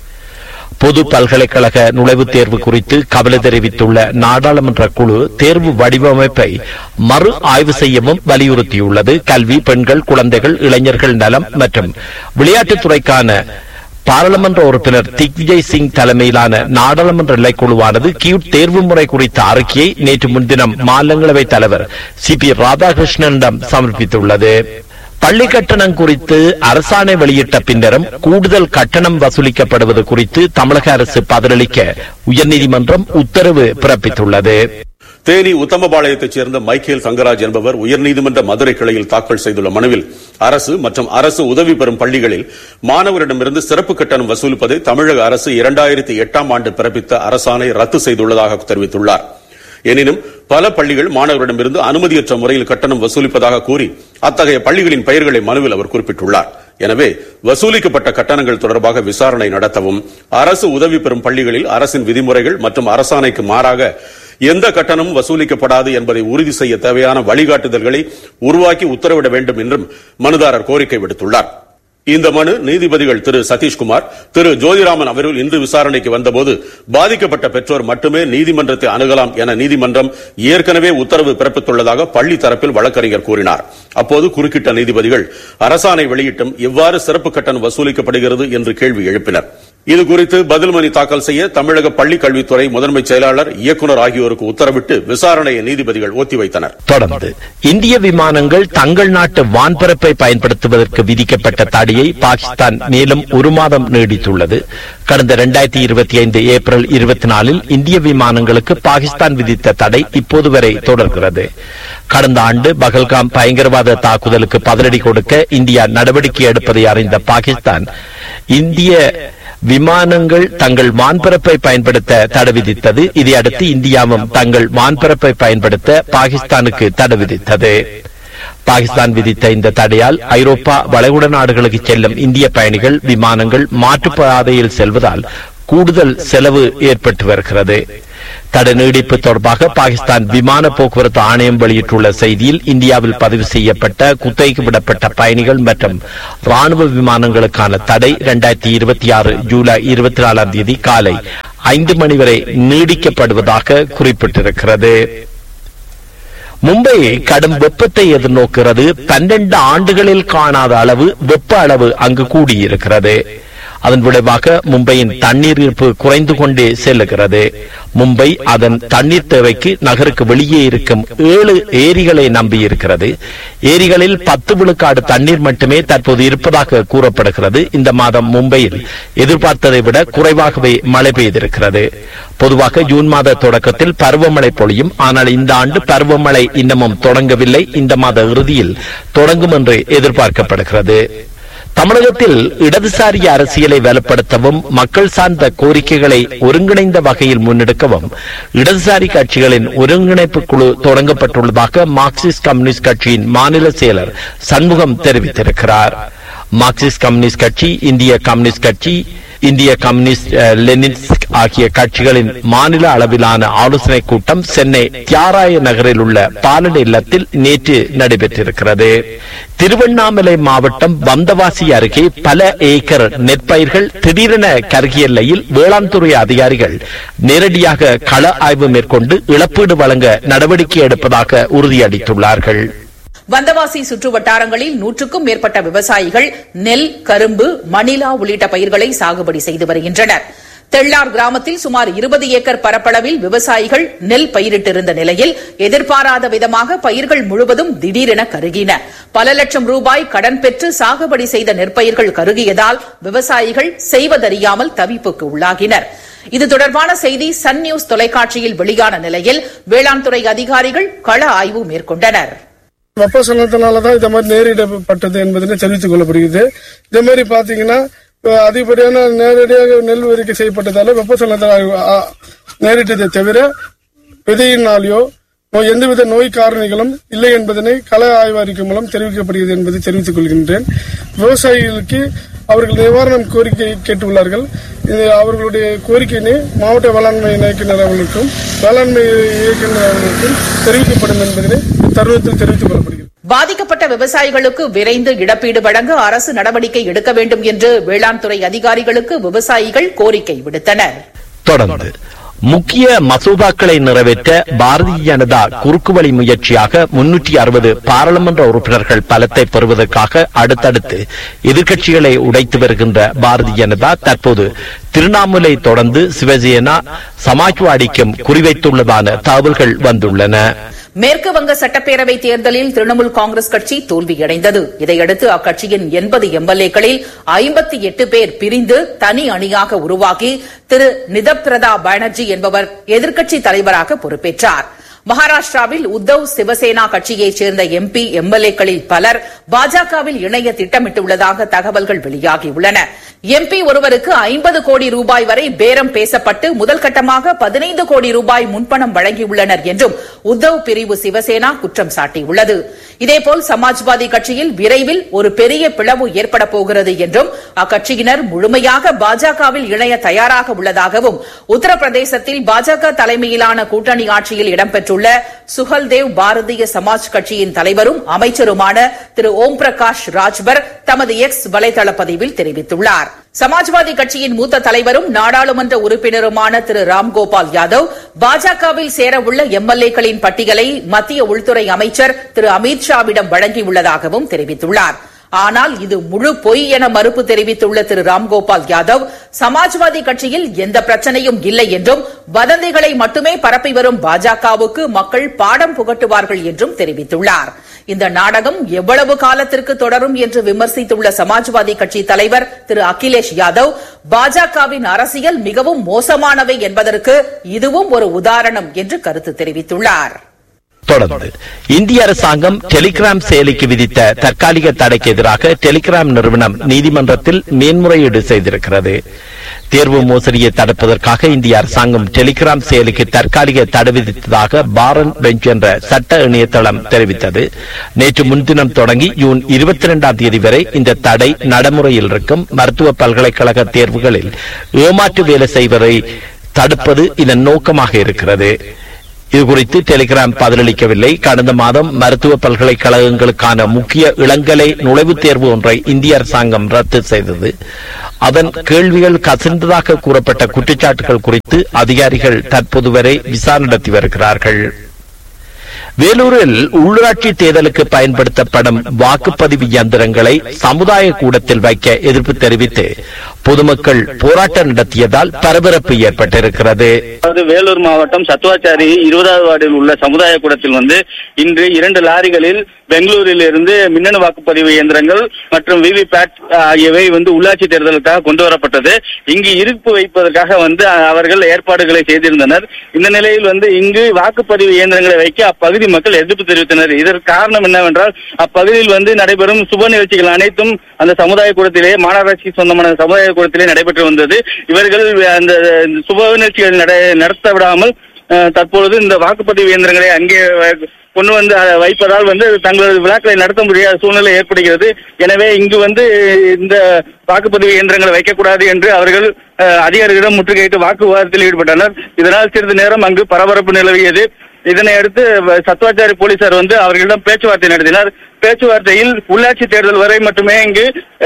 பொது பல்கலைக்கழக நுழைவுத் தேர்வு குறித்து கவலை தெரிவித்துள்ள நாடாளுமன்ற குழு தேர்வு வடிவமைப்பை மறு ஆய்வு செய்யவும் வலியுறுத்தியுள்ளது. கல்வி, பெண்கள், குழந்தைகள், இளைஞர்கள் நலம் மற்றும் விளையாட்டுத்துறைக்கான பாராளுமன்ற உறுப்பினர் திக்விஜய் சிங் தலைமையிலான நாடாளுமன்ற நிலைக்குழுவானது கியூட் தேர்வு முறை குறித்த அறிக்கையை நேற்று முன்தினம் மாநிலங்களவைத் தலைவர் CP ராதாகிருஷ்ணனிடம் சமர்ப்பித்துள்ளது. பள்ளி கட்டணம் குறித்து அரசாணை வெளியிட்ட பின்னரும் கூடுதல் கட்டணம் வசூலிக்கப்படுவது குறித்து தமிழக அரசு பதிலளிக்க உயர்நீதிமன்றம் உத்தரவு பிறப்பித்துள்ளது. தேனி உத்தமபாளையத்தைச் சேர்ந்த மைக்கேல் தங்கராஜ் என்பவர் உயர்நீதிமன்ற மதுரை கிளையில் தாக்கல் செய்துள்ள மனுவில் அரசு மற்றும் அரசு உதவி பெறும் பள்ளிகளில் மாணவரிடமிருந்து சிறப்பு கட்டணம் வசூலிப்பதை தமிழக அரசு 2008ஆம் ஆண்டு பிறப்பித்த அரசாணை ரத்து செய்துள்ளதாக தெரிவித்துள்ளார். எனினும் பல பள்ளிகள் மாணவரிடமிருந்து அனுமதியற்ற முறையில் கட்டணம் வசூலிப்பதாக கூறி அத்தகைய பள்ளிகளின் பெயர்களை மனுவில் அவர் குறிப்பிட்டுள்ளார். எனவே வசூலிக்கப்பட்ட கட்டணங்கள் தொடர்பாக விசாரணை நடத்தவும், அரசு உதவி பெறும் பள்ளிகளில் அரசின் விதிமுறைகள் மற்றும் அரசாணைக்கு மாறாக எந்த கட்டணமும் வசூலிக்கப்படாது என்பதை உறுதி செய்ய தேவையான வழிகாட்டுதல்களை உருவாக்கி உத்தரவிட வேண்டும் என்றும் மனுதாரர் கோரிக்கை விடுத்துள்ளார். இந்த மனு நீதிபதிகள் திரு சதீஷ்குமார், திரு ஜோதிராமன் அவர்கள் இன்று விசாரணைக்கு வந்தபோது பாதிக்கப்பட்ட பெற்றோர் மட்டுமே நீதிமன்றத்தை அணுகலாம் என நீதிமன்றம் ஏற்கனவே உத்தரவு பிறப்பித்துள்ளதாக பள்ளி தரப்பில் வழக்கறிஞர் கூறினார். அப்போது குறுக்கிட்ட நீதிபதிகள் அரசாணை வெளியிட்டும் எவ்வாறு சிறப்பு கட்டணம் வசூலிக்கப்படுகிறது என்று கேள்வி எழுப்பினர். இதுகுறித்து பதில் மனு தாக்கல் செய்ய தமிழக பள்ளி கல்வித்துறை முதன்மை செயலாளர், இயக்குநர் ஆகியோருக்கு உத்தரவிட்டு விசாரணையை நீதிபதிகள் ஒத்திவைத்தனர். தொடர்ந்து இந்திய விமானங்கள் தங்கள் நாட்டு வான்பரப்பை பயன்படுத்துவதற்கு விதிக்கப்பட்ட தடையை பாகிஸ்தான் மேலும் 1 மாதம் நீடித்துள்ளது. கடந்த 2025 ஏப்ரல் 24 இந்திய விமானங்களுக்கு பாகிஸ்தான் விதித்த தடை இப்போது வரை தொடர்கிறது. கடந்த ஆண்டு பகல்காம் பயங்கரவாத தாக்குதலுக்கு பதிலடி கொடுக்க இந்தியா நடவடிக்கை எடுப்பதை அறிந்த பாகிஸ்தான் இந்திய விமானங்கள் தங்கள் வான்பரப்பை பயன்படுத்த தடை விதித்தது. இதையடுத்து இந்தியாவும் தங்கள் வான்பரப்பை பயன்படுத்த பாகிஸ்தானுக்கு தடை விதித்தது. பாகிஸ்தான் விதித்த இந்த தடையால் ஐரோப்பா வளைகுடா நாடுகளுக்கு செல்லும் இந்திய பயணிகள் விமானங்கள் மாற்றுப்பாதையில் செல்வதால் கூடுதல் செலவு ஏற்பட்டு வருகிறது. தடை நீடிப்பு தொடர்பாக பாகிஸ்தான் விமான போக்குவரத்து ஆணையம் வெளியிட்டுள்ள செய்தியில், இந்தியாவில் பதிவு செய்யப்பட்ட குத்தகைக்கு விடப்பட்ட பயணிகள் மற்றும் ராணுவ விமானங்களுக்கான தடை 2026 ஜூலை 24ஆம் தேதி காலை 5 மணி வரை நீடிக்கப்படுவதாக குறிப்பிட்டிருக்கிறது. மும்பை கடும் வெப்பத்தை எதிர்நோக்கிறது. 12 ஆண்டுகளில் காணாத அளவு வெப்ப அளவு அங்கு கூடியிருக்கிறது. அதன் விளைவாக மும்பையின் தண்ணீர் இருப்பு குறைந்து கொண்டே செல்லுகிறது. மும்பை அதன் தண்ணீர் தேவைக்கு நகருக்கு வெளியே இருக்கும் 7 ஏரிகளை நம்பியிருக்கிறது. ஏரிகளில் 10 விழுக்காடு தண்ணீர் மட்டுமே தற்போது இருப்பதாக கூறப்படுகிறது. இந்த மாதம் மும்பையில் எதிர்பார்த்ததை விட குறைவாகவே மழை பெய்திருக்கிறது. பொதுவாக ஜூன் மாத தொடக்கத்தில் பருவமழை பொழியும். ஆனால் இந்த ஆண்டு பருவமழை இன்னமும் தொடங்கவில்லை. இந்த மாத இறுதியில் தொடங்கும் என்று எதிர்பார்க்கப்படுகிறது. தமிழகத்தில் இடதுசாரி அரசியலை வலுப்படுத்தவும் மக்கள் சார்ந்த கோரிக்கைகளை ஒருங்கிணைந்த வகையில் முன்னெடுக்கவும் இடதுசாரி கட்சிகளின் ஒருங்கிணைப்பு குழு தொடங்கப்பட்டுள்ளதாக மார்க்சிஸ்ட் கம்யூனிஸ்ட் கட்சியின் மாநில செயலர் சண்முகம் தெரிவித்திருக்கிறார். மார்க்சிஸ்ட் கம்யூனிஸ்ட் கட்சி, இந்திய கம்யூனிஸ்ட் லெனின்ஸ்க் ஆகிய கட்சிகளின் மாநில அளவிலான ஆலோசனை கூட்டம் சென்னை தியாகராய நகரில் உள்ள பாலன் இல்லத்தில் நேற்று நடைபெற்றிருக்கிறது. திருவண்ணாமலை மாவட்டம் வந்தவாசி அருகே பல ஏக்கர் நெற்பயிர்கள் திடீரென கருகிய நிலையில் வேளாண் துறை அதிகாரிகள் நேரடியாக கள ஆய்வு மேற்கொண்டு இழப்பீடு வழங்க நடவடிக்கை எடுப்பதாக உறுதியளித்துள்ளார்கள். வந்தவாசி சுற்று வட்டாரங்களில் 100க்கும் மேற்பட்ட விவசாயிகள் நெல், கரும்பு, மணிலா உள்ளிட்ட பயிர்களை சாகுபடி செய்து வருகின்றனர். தெள்ளார் கிராமத்தில் சுமார் 20 ஏக்கர் பரப்பளவில் விவசாயிகள் நெல் பயிரிட்டிருந்த நிலையில் எதிர்பாராத விதமாக பயிர்கள் முழுவதும் திடீரென கருகின. பல லட்சம் ரூபாய் கடன் பெற்று சாகுபடி செய்த நெற்பயிர்கள் கருகியதால் விவசாயிகள் செய்வதறியாமல் தவிப்புக்கு உள்ளாகினர். இது தொடர்பான செய்தி சன் நியூஸ் தொலைக்காட்சியில் வெளியான நிலையில் வேளாண் துறை அதிகாரிகள் கள ஆய்வு மேற்கொண்டனர். வெப்பசலனத்தினாலதான் இந்த மாதிரி நேரிடப்பட்டது என்பதனை தெரிவித்துக் கொள்ளப்படுகிறது. இதே மாதிரி பாத்தீங்கன்னா அதிகப்படியான நேரடியாக நெல் வரிக்கை செய்யப்பட்டதால வெப்பசலனத்தால் நேரிட்டதை தவிர விதையினாலேயோ எந்தவித நோய் காரணிகளும் இல்லை என்பதனை கள ஆய்வறிக்கை மூலம் தெரிவிக்கப்படுகிறது என்பதை தெரிவித்துக் கொள்கின்றேன். விவசாயிகளுக்கு அவர்கள் நிவாரணம் கோரிக்கை கேட்டுள்ளார்கள். அவர்களுடைய கோரிக்கையினை மாவட்ட வேளாண்மை இயக்குநர் அவர்களுக்கும் வேளாண்மை இயக்குநர் அவர்களுக்கும் தெரிவிக்கப்படும் என்பதனை தருணத்தில் தெரிவித்துக் கொள்ளப்படுகிறது. பாதிக்கப்பட்ட விவசாயிகளுக்கு விரைந்து இழப்பீடு வழங்க அரசு நடவடிக்கை எடுக்க வேண்டும் என்று வேளாண் துறை அதிகாரிகளுக்கு விவசாயிகள் கோரிக்கை விடுத்தனர். தொடர்ந்து முக்கிய மசோதாக்களை நிறைவேற்ற பாரதிய ஜனதா குறுக்குவழி முயற்சியாக 360 பாராளுமன்ற உறுப்பினர்கள் பலத்தை பெறுவதற்காக அடுத்தடுத்து எதிர்க்கட்சிகளை உடைத்து வருகின்ற பாரதிய ஜனதா தற்போது திரிணாமுலை தொடர்ந்து சிவசேனா, சமாஜ்வாடிக்கும் குறிவைத்துள்ளதான தகவல்கள் வந்துள்ளன. மேற்கு வங்க சட்டப்பேரவை தேர்தலில் திரிணாமுல் காங்கிரஸ் கட்சி தோல்வியடைந்தது. இதையடுத்து அக்கட்சியின் 80 எம்எல்ஏக்களில் 58 பேர் பிரிந்து தனி அணியாக உருவாகி திரு நிதப்ரதா பானர்ஜி என்பவர் எதிர்க்கட்சி தலைவராக பொறுப்பேற்றார். மகாராஷ்டிராவில் உத்தவ் சிவசேனா கட்சியைச் சேர்ந்த எம்பி எம்எல்ஏக்களில் பலர் பாஜகவில் இணைய திட்டமிட்டுள்ளதாக தகவல்கள் வெளியாகியுள்ளன. எம்பி ஒருவருக்கு 50 கோடி ரூபாய் வரை பேரம் பேசப்பட்டு முதல் கட்டமாக 15 கோடி ரூபாய் முன்பணம் வழங்கியுள்ளனர் என்றும் உத்தவ் பிரிவு சிவசேனா குற்றம் சாட்டியுள்ளது. இதேபோல் சமாஜ்வாதி கட்சியில் விரைவில் ஒரு பெரிய பிளவு ஏற்பட போகிறது என்றும் அக்கட்சியினர் முழுமையாக பாஜகவில் இணைய தயாராக உள்ளதாகவும் உத்தரப்பிரதேசத்தில் பாஜக தலைமையிலான கூட்டணி ஆட்சியில் இடம்பெற்றுள்ள சுஹல்தேவ் பாரதிய சமாஜ் கட்சியின் தலைவரும் அமைச்சருமான திரு ஓம் பிரகாஷ் ராஜ்பர் தமது எக்ஸ் வலைதள பதிவில் தெரிவித்துள்ளார். சமாஜ்வாதி கட்சியின் மூத்த தலைவரும் நாடாளுமன்ற உறுப்பினருமான திரு ராம்கோபால் யாதவ் பாஜகவில் சேரவுள்ள எம்எல்ஏக்களின் பட்டியலை மத்திய உள்துறை அமைச்சர் திரு அமித்ஷாவிடம் வழங்கியுள்ளதாகவும் தெரிவித்துள்ளார். ஆனால் இது முழு பொய் என மறுப்பு தெரிவித்துள்ள திரு ராம்கோபால் யாதவ் சமாஜ்வாதி கட்சியில் எந்த பிரச்சனையும் இல்லை என்றும் வதந்திகளை மட்டுமே பரப்பி வரும் பாஜகவுக்கு மக்கள் பாடம் புகட்டுவார்கள் என்றும் தெரிவித்துள்ளார். இந்த நாடகம் எவ்வளவு காலத்திற்கு தொடரும் என்று விமர்சித்துள்ள சமாஜ்வாதி கட்சி தலைவர் திரு அகிலேஷ் யாதவ் பாஜகவின் அரசியல் மிகவும் மோசமானவை என்பதற்கு இதுவும் ஒரு உதாரணம் என்று கருத்து தெரிவித்துள்ளார். தொடர்ந்து இந்திய அரசாங்கம் டெலிகிராம் செயலிக்கு விதித்த தற்காலிக தடைக்கு எதிராக டெலிகிராம் நிறுவனம் நீதிமன்றத்தில் மேன்முறையீடு செய்திருக்கிறது. தேர்வு மோசடியை தடுப்பதற்காக இந்திய அரசாங்கம் டெலிகிராம் செயலிக்கு தற்காலிக தடை விதித்ததாக பாரன் பெஞ்ச் என்ற சட்ட இணையதளம் தெரிவித்தது. நேற்று முன்தினம் தொடங்கி ஜூன் 22ஆம் தேதி வரை இந்த தடை நடைமுறையில் இருக்கும். மருத்துவ பல்கலைக்கழக தேர்வுகளில் ஏமாற்று வேலை செய்வதை தடுப்பது இதன் நோக்கமாக இருக்கிறது. இதுகுறித்து டெலிகிராம் பதிலளிக்கவில்லை. கடந்த மாதம் மருத்துவ பல்கலைக்கழகங்களுக்கான முக்கிய இளங்கலை நுழைவுத் தேர்வு ஒன்றை இந்திய அரசாங்கம் ரத்து செய்தது. அதன் கேள்விகள் கசிந்ததாக கூறப்பட்ட குற்றச்சாட்டுகள் குறித்து அதிகாரிகள் தற்போது வரை விசாரணை நடத்தி வருகிறார்கள். வேலூரில் உள்ளாட்சி தேர்தலுக்கு பயன்படுத்தப்படும் வாக்குப்பதிவு இயந்திரங்களை சமுதாய கூடத்தில் வைக்க எதிர்ப்பு தெரிவித்து பொதுமக்கள் போராட்டம் நடத்தியதால் பரபரப்பு ஏற்பட்டிருக்கிறது. வேலூர் மாவட்டம் சத்துவாச்சாரி 20வது வார்டில் உள்ள சமுதாய கூடத்தில் இன்று 2 லாரிகளில் பெங்களூரில் இருந்து மின்னணு வாக்குப்பதிவு இயந்திரங்கள் மற்றும் விவிபேட் ஆகியவை உள்ளாட்சி தேர்தலுக்காக கொண்டு வரப்பட்டது. இங்கு இருப்பு வைப்பதற்காக அவர்கள் ஏற்பாடுகளை செய்திருந்தனர். இந்த நிலையில் இங்கு வாக்குப்பதிவு இயந்திரங்களை வைக்க அப்பகுதி மக்கள் எதிர்ப்பு தெரிவித்தனர். இதற்கு காரணம் என்னவென்றால் அப்பகுதியில் நடைபெறும் சுப நிகழ்ச்சிகள் அனைத்தும் அந்த சமுதாய கூடத்திலே மாநகராட்சிக்கு சொந்தமான சமுதாய கூடத்திலே நடைபெற்று வந்தது. இவர்கள் அந்த சுப நிகழ்ச்சிகள் நடத்த விடாமல் தற்பொழுது இந்த வாக்குப்பதிவு இயந்திரங்களை அங்கே கொண்டு வைப்பதால் தங்களது விழாக்களை நடத்த முடியாத சூழ்நிலை ஏற்படுகிறது. எனவே இங்கு இந்த வாக்குப்பதிவு இயந்திரங்களை வைக்கக்கூடாது என்று அவர்கள் அதிகாரிகளிடம் முற்றுகையிட்டு வாக்குவாதத்தில் ஈடுபட்டனர். இதனால் சிறிது நேரம் அங்கு பரபரப்பு நிலவியது. இதனை அடுத்து சத்துவாச்சாரி போலீசார் அவர்களிடம் பேச்சுவார்த்தை நடத்தினார். பேச்சுவார்த்தையில் உள்ளாட்சி தேர்தல் வரை மட்டுமே இங்கு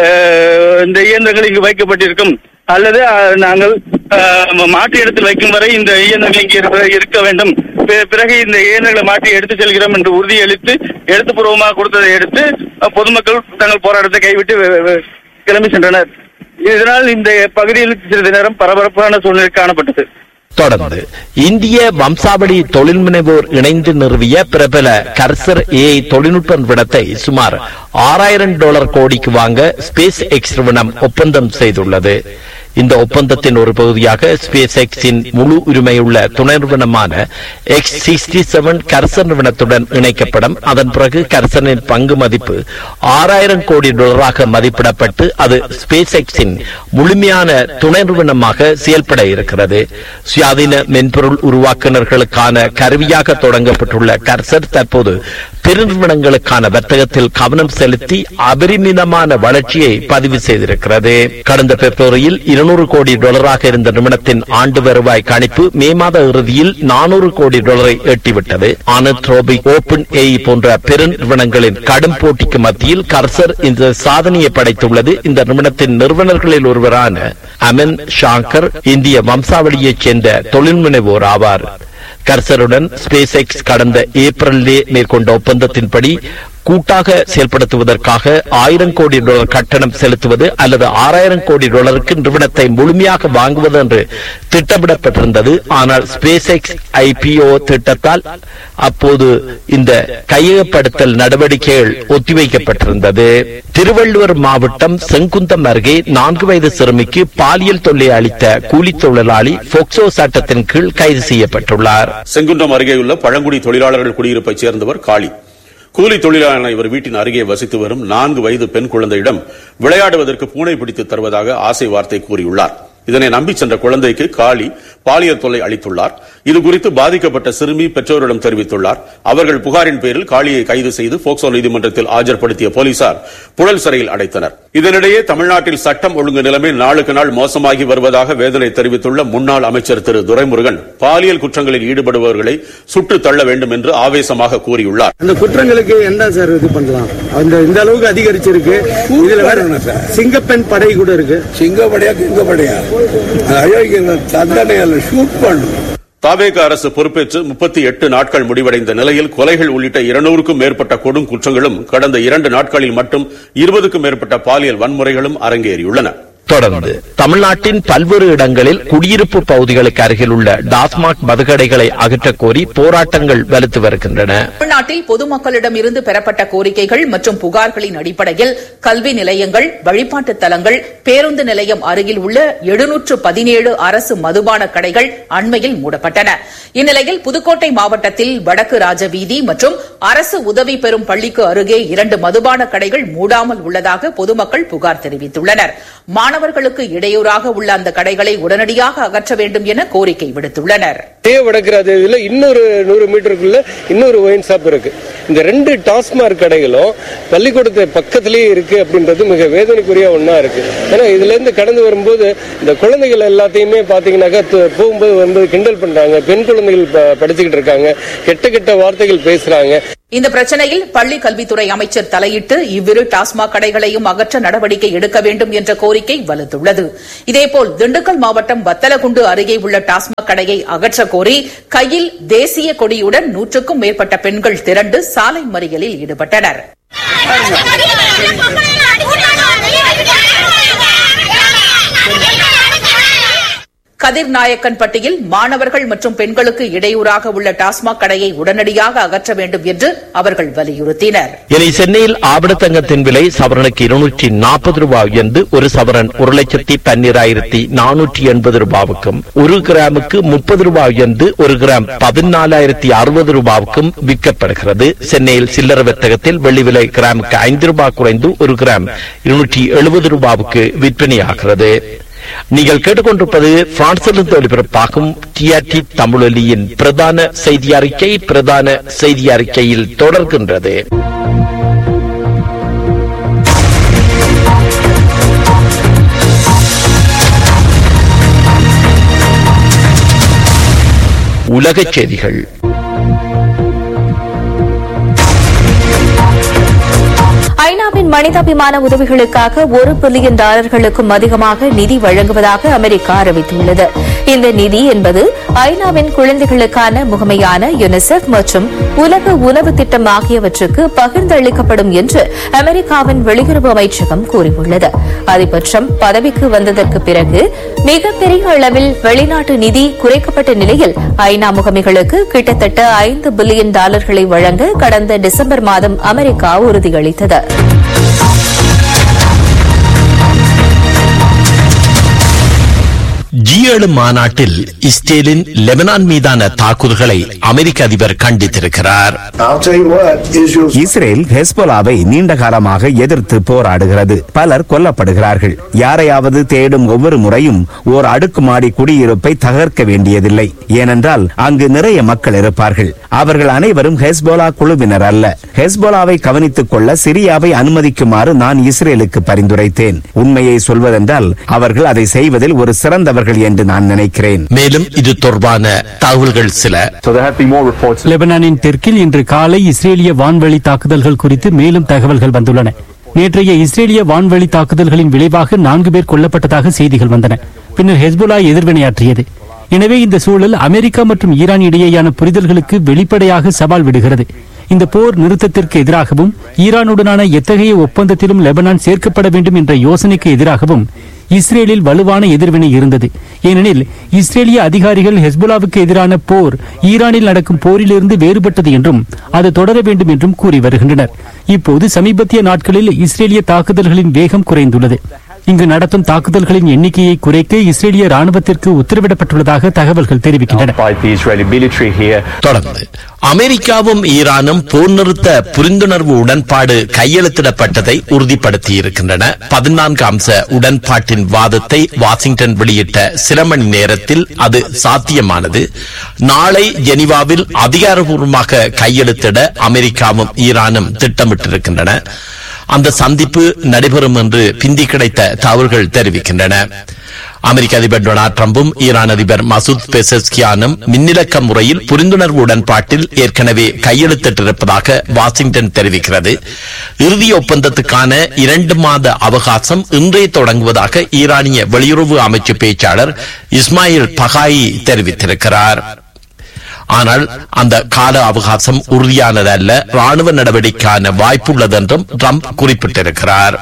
இந்த இயந்திரங்கள் இங்கு வைக்கப்பட்டிருக்கும் அல்லது நாங்கள் மாற்று இடத்தில் வைக்கும் வரை இந்த இயந்திரங்கள் இங்கே இருக்க வேண்டும். பிறகு இந்த இயந்திரங்களை மாற்றி எடுத்து செல்கிறோம் என்று உறுதியளித்து எழுத்துப்பூர்வமாக கொடுத்ததை எடுத்து பொதுமக்கள் தங்கள் போராட்டத்தை கைவிட்டு கிளம்பி சென்றனர். இதனால் இந்த பகுதியில் சிறிது நேரம் பரபரப்பான சூழ்நிலை காணப்பட்டது. தொடர்ந்து இந்திய வம்சாவளி தொழில் முனைவோர் இணைந்து நிறுவிய பிரபல கர்சர் AI தொழில்நுட்ப நிறுவனத்தை சுமார் $6000 கோடிக்கு வாங்க ஸ்பேஸ் எக்ஸ் நிறுவனம் ஒப்பந்தம் செய்துள்ளது. இந்த ஒப்பந்தத்தின் ஒரு பகுதியாக ஸ்பேஸ் எக்ஸின் முழு உரிமையுள்ள துணை நிறுவனமான X67 கர்சர் நிறுவனத்துடன் இணைக்கப்படும். அதன் பிறகு கர்சரின் பங்கு மதிப்பு $6000 கோடி மதிப்பிடப்பட்டு அது ஸ்பேஸ் எக்ஸின் முழுமையான துணை நிறுவனமாக செயல்பட இருக்கிறது. சுயாதீன மென்பொருள் உருவாக்குநர்களுக்கான கருவியாக தொடங்கப்பட்டுள்ள கர்சர் தற்போது பெருநிறுவனங்களுக்கான வர்த்தகத்தில் கவனம் செலுத்தி அபரிமிதமான வளர்ச்சியை பதிவு செய்திருக்கிறது. கடந்த பிப்ரவரியில் $200 கோடி இருந்த நிறுவனத்தின் ஆண்டு வருவாய் கணிப்பு மே மாத இறுதியில் $400 கோடி எட்டிவிட்டது. ஆனத்ரோபிக், ஓபன் ஏஐ போன்ற பெருநிறுவனங்களின் கடும் போட்டிக்கு மத்தியில் கர்சர் இந்த சாதனையை படைத்துள்ளது. இந்த நிறுவனத்தின் நிறுவனர்களில் ஒருவரான அமன் ஷாங்கர் இந்திய வம்சாவளியைச் சேர்ந்த தொழில் முனைவோர் ஆவார். கர்சருடன் ஸ்பேஸ் எக்ஸ் கடந்த ஏப்ரலிலே மேற்கொண்ட ஒப்பந்தத்தின்படி கூட்டாக செயல்படுத்துவதற்காக $1000 கோடி கட்டணம் செலுத்துவது அல்லது $6000 கோடி நிறுவனத்தை முழுமையாக வாங்குவது என்று திட்டமிடப்பட்டிருந்தது. ஆனால் ஸ்பேஸ் எக்ஸ் IPO திட்டத்தால் அப்போது இந்த கையகப்படுத்தல் நடவடிக்கைகள் ஒத்திவைக்கப்பட்டிருந்தது. திருவள்ளுவர் மாவட்டம் செங்குந்தம் அருகே 4 வயது சிறுமிக்கு பாலியல் தொல்லை அளித்த கூலி தொழிலாளி போக்சோ சட்டத்தின் கீழ் கைது செய்யப்பட்டுள்ளார். செங்குந்தம் அருகேயுள்ள பழங்குடி தொழிலாளர்கள் குடியிருப்பைச் சேர்ந்தவர் காளி. கூலி தொழிலாளர் இவர் வீட்டின் அருகே வசித்து வரும் 4 வயது பெண் குழந்தையிடம் விளையாடுவதற்கு பூனை பிடித்து தருவதாக ஆசை வார்த்தை கூறியுள்ளார். இதனை நம்பி சென்ற குழந்தைக்கு காளி பாலியல் தொல்லை அளித்துள்ளார். இதுகுறித்து பாதிக்கப்பட்ட சிறுமி பெற்றோரிடம் தெரிவித்துள்ளார். அவர்கள் புகாரின் பேரில் காளியை கைது செய்து போக்சோ நீதிமன்றத்தில் ஆஜர்படுத்திய போலீசார் புழல் சிறையில் அடைத்தனர். இதனிடையே தமிழ்நாட்டில் சட்டம் ஒழுங்கு நிலைமை நாளுக்கு நாள் மோசமாகி வருவதாக வேதனை தெரிவித்துள்ள முன்னாள் அமைச்சர் திரு துரைமுருகன் பாலியல் குற்றங்களில் ஈடுபடுபவர்களை சுட்டு தள்ள வேண்டும் என்று ஆவேசமாக கூறியுள்ளார். அந்த குற்றங்களுக்கு என்ன சார் இது பண்ணலாம்? இந்த அளவுக்கு அதிகரிச்சிருக்கு. இதுல வேற சிங்கப்பெண் படை கூட இருக்கு. சிங்கப்படையா கிங்கப்படையா தாவேக அரசு பொறுப்பேற்று 38 நாட்கள் முடிவடைந்த நிலையில் கொலைகள் உள்ளிட்ட 200க்கும் மேற்பட்ட கொடும் குற்றங்களும் கடந்த 2 நாட்களில் மட்டும் 20க்கும் மேற்பட்ட பாலியல் வன்முறைகளும் அரங்கேறியுள்ளன. தொடர்ந்து தமிழ்நாட்டின் பல்வேறு இடங்களில் குடியிருப்பு பகுதிகளுக்கு அருகில் உள்ள டாஸ்மாக் மதுக்கடைகளை அகற்றக் கோரி போராட்டங்கள் வலுத்து வருகின்றன. தமிழ்நாட்டில் பொதுமக்களிடம் இருந்து பெறப்பட்ட கோரிக்கைகள் மற்றும் புகார்களின் அடிப்படையில் கல்வி நிலையங்கள், வழிபாட்டு தலங்கள், பேருந்து நிலையம் அருகில் உள்ள 717 அரசு மதுபான கடைகள் அண்மையில் மூடப்பட்டன. இந்நிலையில் புதுக்கோட்டை மாவட்டத்தில் வடக்கு ராஜவீதி மற்றும் அரசு உதவி பெறும் பள்ளிக்கு அருகே 2 மதுபான கடைகள் மூடாமல் உள்ளதாக பொதுமக்கள் புகார் தெரிவித்துள்ளனர். மாணவர்களுக்கு இடையூறாக உள்ள அந்த கடைகளை உடனடியாக அகற்ற வேண்டும் என கோரிக்கை விடுத்துள்ளனர். வடக்குராஜவீதியில இன்னொரு 100 மீட்டருக்குள்ள இன்னொரு ஒயின் ஷாப் இருக்கு. இந்த 2 டாஸ்மாக் கடைகளும் பள்ளிக்கூடத்து பக்கத்திலேயே இருக்கு அப்படின்றது மிக வேதனைக்குரிய ஒண்ணா இருக்கு. ஏன்னா இதுல இருந்து கடந்து வரும்போது இந்த குழந்தைகள் எல்லாத்தையுமே பாத்தீங்கன்னாக்கா போகும்போது வந்து கிண்டல் பண்றாங்க, பெண் குழந்தைகள் படிச்சுக்கிட்டு இருக்காங்க, கெட்ட கெட்ட வார்த்தைகள் பேசுறாங்க. இந்த பிரச்சனையில் பள்ளி கல்வித்துறை அமைச்சர் தலையிட்டு இவ்விரு டாஸ்மாக் கடைகளையும் அகற்ற நடவடிக்கை எடுக்க வேண்டும் என்ற கோரிக்கை வலுத்துள்ளது. இதேபோல் திண்டுக்கல் மாவட்டம் வத்தலகுண்டு அருகே உள்ள டாஸ்மாக் கடையை அகற்ற கோரி கையில் தேசிய கொடியுடன் 100க்கும் மேற்பட்ட பெண்கள் திரண்டு சாலை மறியலில் ஈடுபட்டனர். கதிர்நாயக்கன்பட்டியில் மாணவர்கள் மற்றும் பெண்களுக்கு இடையூறாக உள்ள டாஸ்மாக் கடையை உடனடியாக அகற்ற வேண்டும் என்று அவர்கள் வலியுறுத்தினர். இனி சென்னையில் ஆபணத்தங்கத்தின் விலை சவரனுக்கு 240 ரூபாய் உயர்ந்து ஒரு சவரன் 1,12,480 ரூபாவுக்கும், 1 கிராமுக்கு 30 ரூபாய் உயர்ந்து 1 கிராம் 14,060 ரூபாவுக்கும் விற்கப்படுகிறது. சென்னையில் சில்லறை வர்த்தகத்தில் வெள்ளி விலை கிராமுக்கு 5 ரூபாய் குறைந்து 1 கிராம் 270 ரூபாவுக்கு விற்பனையாகிறது. நீங்கள் கேட்டுக்கொண்டிருப்பது பிரான்சிலிருந்து ஒலிபரப்பாகும் டிஆர்டி தமிழொலியின் பிரதான செய்தி அறிக்கை. பிரதான செய்தி அறிக்கையில் தொடர்கின்றது. உலகச் செய்திகள். ஐநாவின் மனிதாபிமான உதவிகளுக்காக $1 பில்லியன் அதிகமாக நிதி வழங்குவதாக அமெரிக்கா அறிவித்துள்ளது. இந்த நிதி என்பது ஐநாவின் குழந்தைகளுக்கான முகமையான யுனிசெஃப் மற்றும் உலக உணவு திட்டம் ஆகியவற்றுக்கு பகிர்ந்தளிக்கப்படும் என்று அமெரிக்காவின் வெளியுறவு அமைச்சகம் கூறியுள்ளது. அதிபர் டிரம்ப் பதவிக்கு வந்ததற்கு பிறகு மிகப்பெரிய அளவில் வெளிநாட்டு நிதி குறைக்கப்பட்ட நிலையில் ஐநா முகமைகளுக்கு கிட்டத்தட்ட $5 பில்லியன் வழங்க கடந்த டிசம்பர் மாதம் அமெரிக்கா உறுதியளித்தது. G7 மாநாட்டில் இஸ்ரேலின் லெபனான் மீதான தாக்குதல்களை அமெரிக்க அதிபர் கண்டித்திருக்கிறார். இஸ்ரேல் ஹெஸ்போலாவை நீண்ட காலமாக எதிர்த்து போராடுகிறது. பலர் கொல்லப்படுகிறார்கள். யாரையாவது தேடும் ஒவ்வொரு முறையும் ஓர் அடுக்குமாடி குடியிருப்பை தகர்க்க வேண்டியதில்லை. ஏனென்றால் அங்கு நிறைய மக்கள் இருப்பார்கள். அவர்கள் அனைவரும் ஹெஸ்போலா குழுவினர் அல்ல. ஹெஸ்போலாவை கவனித்துக் கொள்ள சிரியாவை அனுமதிக்குமாறு நான் இஸ்ரேலுக்கு பரிந்துரைத்தேன். உண்மையை சொல்வதென்றால் அவர்கள் அதை செய்வதில் ஒரு சிறந்தவர்கள் என்று நான் நினைக்கிறேன். மேலும் இது தொடர்பான தகவல்கள் சில. லெபனானின் தெற்கில் இன்று காலை இஸ்ரேலிய வான்வழி தாக்குதல்கள் குறித்து மேலும் தகவல்கள் வந்துள்ளன. நேற்றைய இஸ்ரேலிய வான்வழி தாக்குதல்களின் விளைவாக 4 பேர் கொல்லப்பட்டதாக செய்திகள் வந்தன. பின்னர் ஹெஸ்போலா எதிர்வினையாற்றியது. எனவே இந்த சூழல் அமெரிக்கா மற்றும் ஈரான் இடையேயான புரிதல்களுக்கு வெளிப்படையாக சவால் விடுகிறது. இந்த போர் நிறுத்தத்திற்கு எதிராகவும் ஈரானுடனான எத்தகைய ஒப்பந்தத்திலும் லெபனான் சேர்க்கப்பட வேண்டும் என்ற யோசனைக்கு எதிராகவும் இஸ்ரேலில் வலுவான எதிர்வினை இருந்தது. ஏனெனில் இஸ்ரேலிய அதிகாரிகள் ஹெஸ்போலாவுக்கு எதிரான போர் ஈரானில் நடக்கும் போரிலிருந்து வேறுபட்டது என்றும் அது தொடர வேண்டும் என்றும் கூறி வருகின்றனர். இப்போது சமீபத்திய நாட்களில் இஸ்ரேலிய தாக்குதல்களின் வேகம் குறைந்துள்ளது. இங்கு நடத்தும் தாக்குதல்களின் எண்ணிக்கையை குறைக்க இஸ்ரேலிய ராணுவத்திற்கு உத்தரவிடப்பட்டுள்ளதாக தகவல்கள் தெரிவிக்கின்றன. தொடர்ந்து அமெரிக்காவும் ஈரானும் போர் நிறுத்த புரிந்துணர்வு உடன்பாடு கையெழுத்திடப்பட்டதை உறுதிப்படுத்தியிருக்கின்றன. 14 அம்ச உடன்பாட்டின் வாதத்தை வாஷிங்டன் வெளியிட்ட சில மணி நேரத்தில் அது சாத்தியமானது. நாளை ஜெனீவாவில் அதிகாரப்பூர்வமாக கையெழுத்திட அமெரிக்காவும் ஈரானும் திட்டமிட்டிருக்கின்றன. அந்த சந்திப்பு நடைபெறும் என்று பிந்தி கிடைத்த தகவல்கள் தெரிவிக்கின்றன. அமெரிக்க அதிபர் டொனால்ட் டிரம்பும் ஈரான் அதிபர் மசூத் பெசஸ்கியானும் மின்னிலக்க முறையில் புரிந்துணர்வு உடன்பாட்டில் ஏற்கனவே கையெழுத்திட்டிருப்பதாக வாஷிங்டன் தெரிவிக்கிறது. இறுதி ஒப்பந்தத்துக்கான 2 மாத அவகாசம் இன்றே தொடங்குவதாக ஈரானிய வெளியுறவு அமைச்சு பேச்சாளர் இஸ்மாயில் பகாயி தெரிவித்திருக்கிறார். ஆனால் அந்த கால அவகாசம் உறுதியானதல்ல, ராணுவ நடவடிக்கைக்கான வாய்ப்புள்ளது என்றும் ட்ரம்ப் குறிப்பிட்டிருக்கிறார்.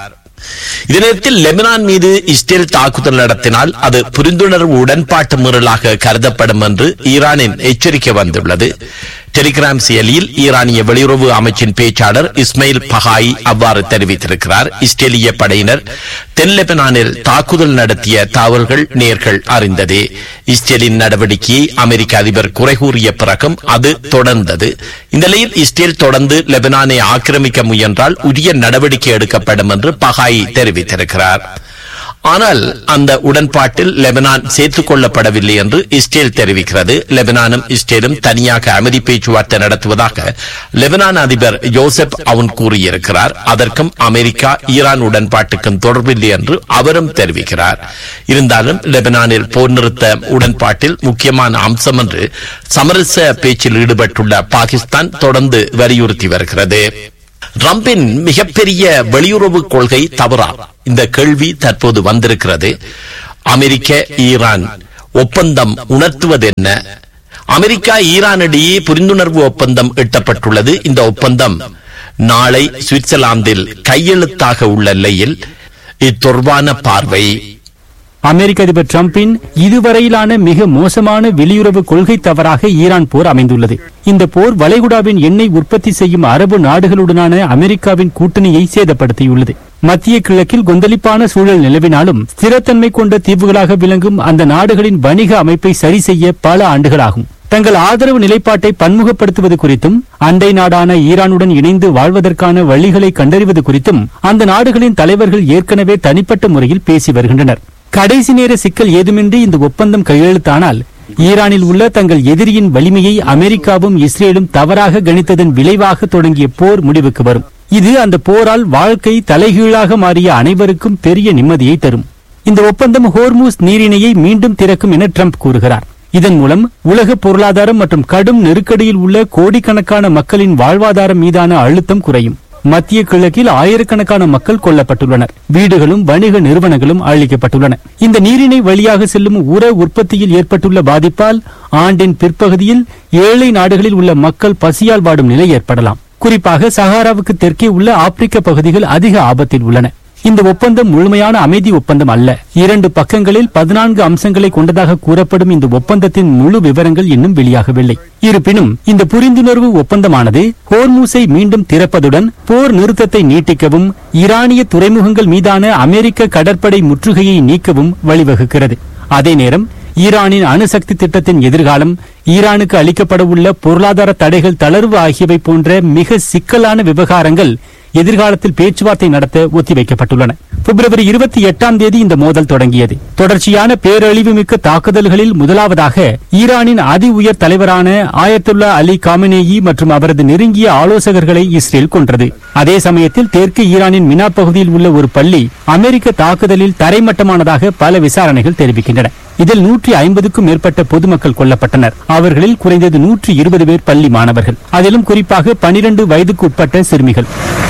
இதே நேரத்தில் லெபனான் மீது இஸ்ரேல் தாக்குதல் நடத்தினால் அது புரிந்துணர்வு உடன்பாட்டு மீறலாக கருதப்படும் என்று ஈரானின் எச்சரிக்கை வந்துள்ளது. டெலிகிராம் செயலியில் ஈரானிய வெளியுறவு அமைச்சின் பேச்சாளர் இஸ்மாயில் பகாய் அவ்வாறு தெரிவித்திருக்கிறார். இஸ்ரேலிய படையினர் தென் லெபனானில் தாக்குதல் நடத்திய தகவல்கள் நேர்கள் அறிந்ததே. இஸ்ரேலின் நடவடிக்கையை அமெரிக்க அதிபர் குறை கூறிய பிறகும் அது தொடர்ந்தது. இந்த நிலையில் இஸ்ரேல் தொடர்ந்து லெபனானை ஆக்கிரமிக்க முயன்றால் உரிய நடவடிக்கை எடுக்கப்படும் என்று பகாய் தெரிவித்திருக்கிறார். ஆனால் அந்த உடன்பாட்டில் லெபனான் சேர்த்துக் கொள்ளப்படவில்லை என்று இஸ்ரேல் தெரிவிக்கிறது. லெபனானும் இஸ்ரேலும் தனியாக அமைதி பேச்சுவார்த்தை நடத்துவதாக லெபனான் அதிபர் யோசப் அவுன் கூறியிருக்கிறார். அதற்கும் அமெரிக்கா ஈரான் உடன்பாட்டுக்கும் தொடர்பில்லை என்று அவரும் தெரிவிக்கிறார். இருந்தாலும் லெபனானில் போர் நிறுத்த உடன்பாட்டில் முக்கியமான அம்சம் என்று சமரச பேச்சில் ஈடுபட்டுள்ள பாகிஸ்தான் தொடர்ந்து வலியுறுத்தி வருகிறது. ட்ரம்பின் மிகப்பெரிய வெளியுறவு கொள்கை தவறா? இந்த கேள்வி தற்போது வந்திருக்கிறது. அமெரிக்க ஈரான் ஒப்பந்தம் உணர்த்துவது என்ன? அமெரிக்கா ஈரானிடையே புரிந்துணர்வு ஒப்பந்தம் எட்டப்பட்டுள்ளது. இந்த ஒப்பந்தம் நாளை சுவிட்சர்லாந்தில் கையெழுத்தாக உள்ள நிலையில் இத்தொடர்பான பார்வை. அமெரிக்க அதிபர் டிரம்பின் இதுவரையிலான மிக மோசமான வெளியுறவு கொள்கை தவறாக ஈரான் போர் அமைந்துள்ளது. இந்த போர் வளைகுடாவின் எண்ணெய் உற்பத்தி செய்யும் அரபு நாடுகளுடனான அமெரிக்காவின் கூட்டணியை சேதப்படுத்தியுள்ளது. மத்திய கிழக்கில் கொந்தளிப்பான சூழல் நிலவினாலும் ஸ்திரத்தன்மை கொண்ட தீவுகளாக விளங்கும் அந்த நாடுகளின் வணிக அமைப்பை சரி செய்ய பல ஆண்டுகளாகும். தங்கள் ஆதரவு நிலைப்பாட்டை பன்முகப்படுத்துவது குறித்தும் அண்டை நாடான ஈரானுடன் இணைந்து வாழ்வதற்கான வழிகளை கண்டறிவது குறித்தும் அந்த நாடுகளின் தலைவர்கள் ஏற்கனவே தனிப்பட்ட முறையில் பேசி வருகின்றனர். கடைசி நேர சிக்கல் ஏதுமின்றி இந்த ஒப்பந்தம் கையெழுத்தானால் ஈரானில் உள்ள தங்கள் எதிரியின் வலிமையை அமெரிக்காவும் இஸ்ரேலும் தவறாக கணித்ததன் விளைவாக தொடங்கிய போர் முடிவுக்கு வரும். இது அந்த போரால் வாழ்க்கை தலைகீழாக மாறிய அனைவருக்கும் பெரிய நிம்மதியை தரும். இந்த ஒப்பந்தம் ஹோர்மூஸ் நீரிணையை மீண்டும் திறக்கும் என ட்ரம்ப் கூறுகிறார். இதன் மூலம் உலக பொருளாதாரம் மற்றும் கடும் நெருக்கடியில் உள்ள கோடிக்கணக்கான மக்களின் வாழ்வாதாரம் மீதான அழுத்தம் குறையும். மத்திய கிழக்கில் ஆயிரக்கணக்கான மக்கள் கொல்லப்பட்டுள்ளனர். வீடுகளும் வணிக நிறுவனங்களும் அழிக்கப்பட்டுள்ளன. இந்த நீரிணை வழியாக செல்லும் உர உற்பத்தியில் ஏற்பட்டுள்ள பாதிப்பால் ஆண்டின் பிற்பகுதியில் ஏழை நாடுகளில் உள்ள மக்கள் பசியால் வாடும் நிலை ஏற்படலாம். குறிப்பாக சஹாராவுக்கு தெற்கே உள்ள ஆப்பிரிக்க பகுதிகள் அதிக ஆபத்தில் உள்ளன. இந்த ஒப்பந்தம் முழுமையான அமைதி ஒப்பந்தம் அல்ல. 2 பக்கங்களில் 14 அம்சங்களை கொண்டதாக கூறப்படும் இந்த ஒப்பந்தத்தின் முழு விவரங்கள் இன்னும் வெளியாகவில்லை. இருப்பினும் இந்த புரிந்துணர்வு ஒப்பந்தமானது ஹோர்மூஸை மீண்டும் திறப்பதுடன் போர் நிறுத்தத்தை நீட்டிக்கவும் ஈரானிய துறைமுகங்கள் மீதான அமெரிக்க கடற்படை முற்றுகையை நீக்கவும் வழிவகுக்கிறது. அதே நேரம் ஈரானின் அணுசக்தி திட்டத்தின் எதிர்காலம், ஈரானுக்கு அளிக்கப்பட உள்ள பொருளாதார தடைகள் தளர்வு ஆகியவை போன்ற மிக சிக்கலான விவகாரங்கள் எதிர்காலத்தில் பேச்சுவார்த்தை நடத்த ஒத்திவைக்கப்பட்டுள்ளன. பிப்ரவரி 28ஆம் தேதி இந்த மோதல் தொடங்கியது. தொடர்ச்சியான பேரழிவுமிக்க தாக்குதல்களில் முதலாவதாக ஈரானின் அதி உயர் தலைவரான ஆயத்துல்லா அலி காமினேயி மற்றும் அவரது நெருங்கிய ஆலோசகர்களை இஸ்ரேல் கொன்றது. அதே சமயத்தில் தெற்கு ஈரானின் மினா பகுதியில் உள்ள ஒரு பள்ளி அமெரிக்க தாக்குதலில் தரைமட்டமானதாக பல விசாரணைகள் தெரிவிக்கின்றன. இதில் 150க்கும் மேற்பட்ட பொதுமக்கள் கொல்லப்பட்டனர். அவர்களில் குறைந்தது 120 பேர் பள்ளி மாணவர்கள், அதிலும் குறிப்பாக 12 வயதுக்கு உட்பட்ட சிறுமிகள்.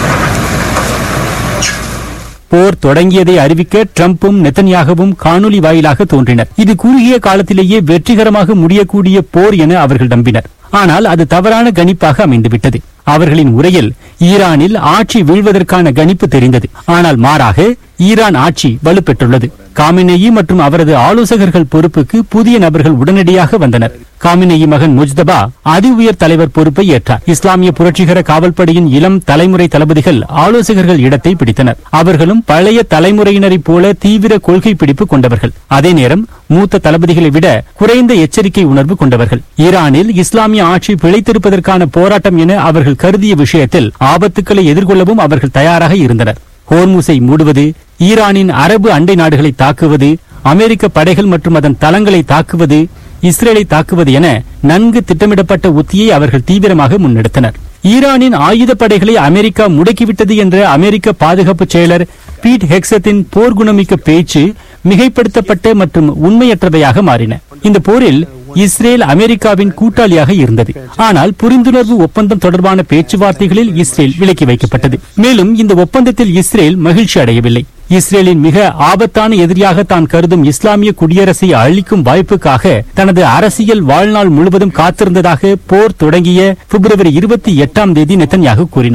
போர் தொடங்கியதை அறிவிக்க ட்ரம்பும் நெத்தன்யாகவும் காணொலி வாயிலாக தோன்றினர். இது குறுகிய காலத்திலேயே வெற்றிகரமாக முடியக்கூடிய போர் என அவர்கள் நம்பினர். ஆனால் அது தவறான கணிப்பாக அமைந்துவிட்டது. அவர்களின் உரையில் ஈரானில் ஆட்சி வீழ்வதற்கான கணிப்பு தெரிந்தது. ஆனால் மாறாக ஈரான் ஆட்சி வலுப்பெற்றுள்ளது. காமினேயி மற்றும் அவரது ஆலோசகர்கள் பொறுப்புக்கு புதிய நபர்கள் உடனடியாக வந்தனர். காமினேயி மகன் முஜ்தபா அதி உயர் தலைவர் பொறுப்பை ஏற்றார். இஸ்லாமிய புரட்சிகர காவல்படையின் இளம் தலைமுறை தளபதிகள் ஆலோசகர்கள் இடத்தை பிடித்தனர். அவர்களும் பழைய தலைமுறையினரைப் போல தீவிர கொள்கை பிடிப்பு கொண்டவர்கள். அதே நேரம் மூத்த தளபதிகளை விட குறைந்த எச்சரிக்கை உணர்வு கொண்டவர்கள். ஈரானில் இஸ்லாமிய ஆட்சி பிழைத்திருப்பதற்கான போராட்டம் என அவர்கள் கருதிய விஷயத்தில் ஆபத்துக்களை எதிர்கொள்ளவும் அவர்கள் தயாராக இருந்தனர். ஹோர்முஸை மூடுவது, ஈரானின் அரபு அண்டை நாடுகளை தாக்குவது, அமெரிக்க படைகள் மற்றும் அதன் தளங்களை தாக்குவது, இஸ்ரேலை தாக்குவது என நன்கு திட்டமிடப்பட்ட உத்தியை அவர்கள் தீவிரமாக முன்னெடுத்தனர். ஈரானின் ஆயுத படைகளை அமெரிக்கா முடக்கிவிட்டது என்ற அமெரிக்க பாதுகாப்பு செயலர் பீட் ஹெக்ஸத்தின் போர்க்குணமிக்க பேச்சு மிகைப்படுத்தப்பட்ட மற்றும் உண்மையற்றவையாக மாறின. இந்த போரில் இஸ்ரேல் அமெரிக்காவின் கூட்டாளியாக இருந்தது. ஆனால் புரிந்துணர்வு ஒப்பந்தம் தொடர்பான பேச்சுவார்த்தைகளில் இஸ்ரேல் விலக்கி வைக்கப்பட்டது. மேலும் இந்த ஒப்பந்தத்தில் இஸ்ரேல் மகிழ்ச்சி அடையவில்லை. இஸ்ரேலின் மிக ஆபத்தான எதிரியாக தான் கருதும் இஸ்லாமிய குடியரசை அழிக்கும் வாய்ப்புக்காக தனது அரசியல் வாழ்நாள் முழுவதும் காத்திருந்ததாக போர் தொடங்கிய பிப்ரவரி 28ஆம் தேதி நெத்தன்யாகு கூறினார்.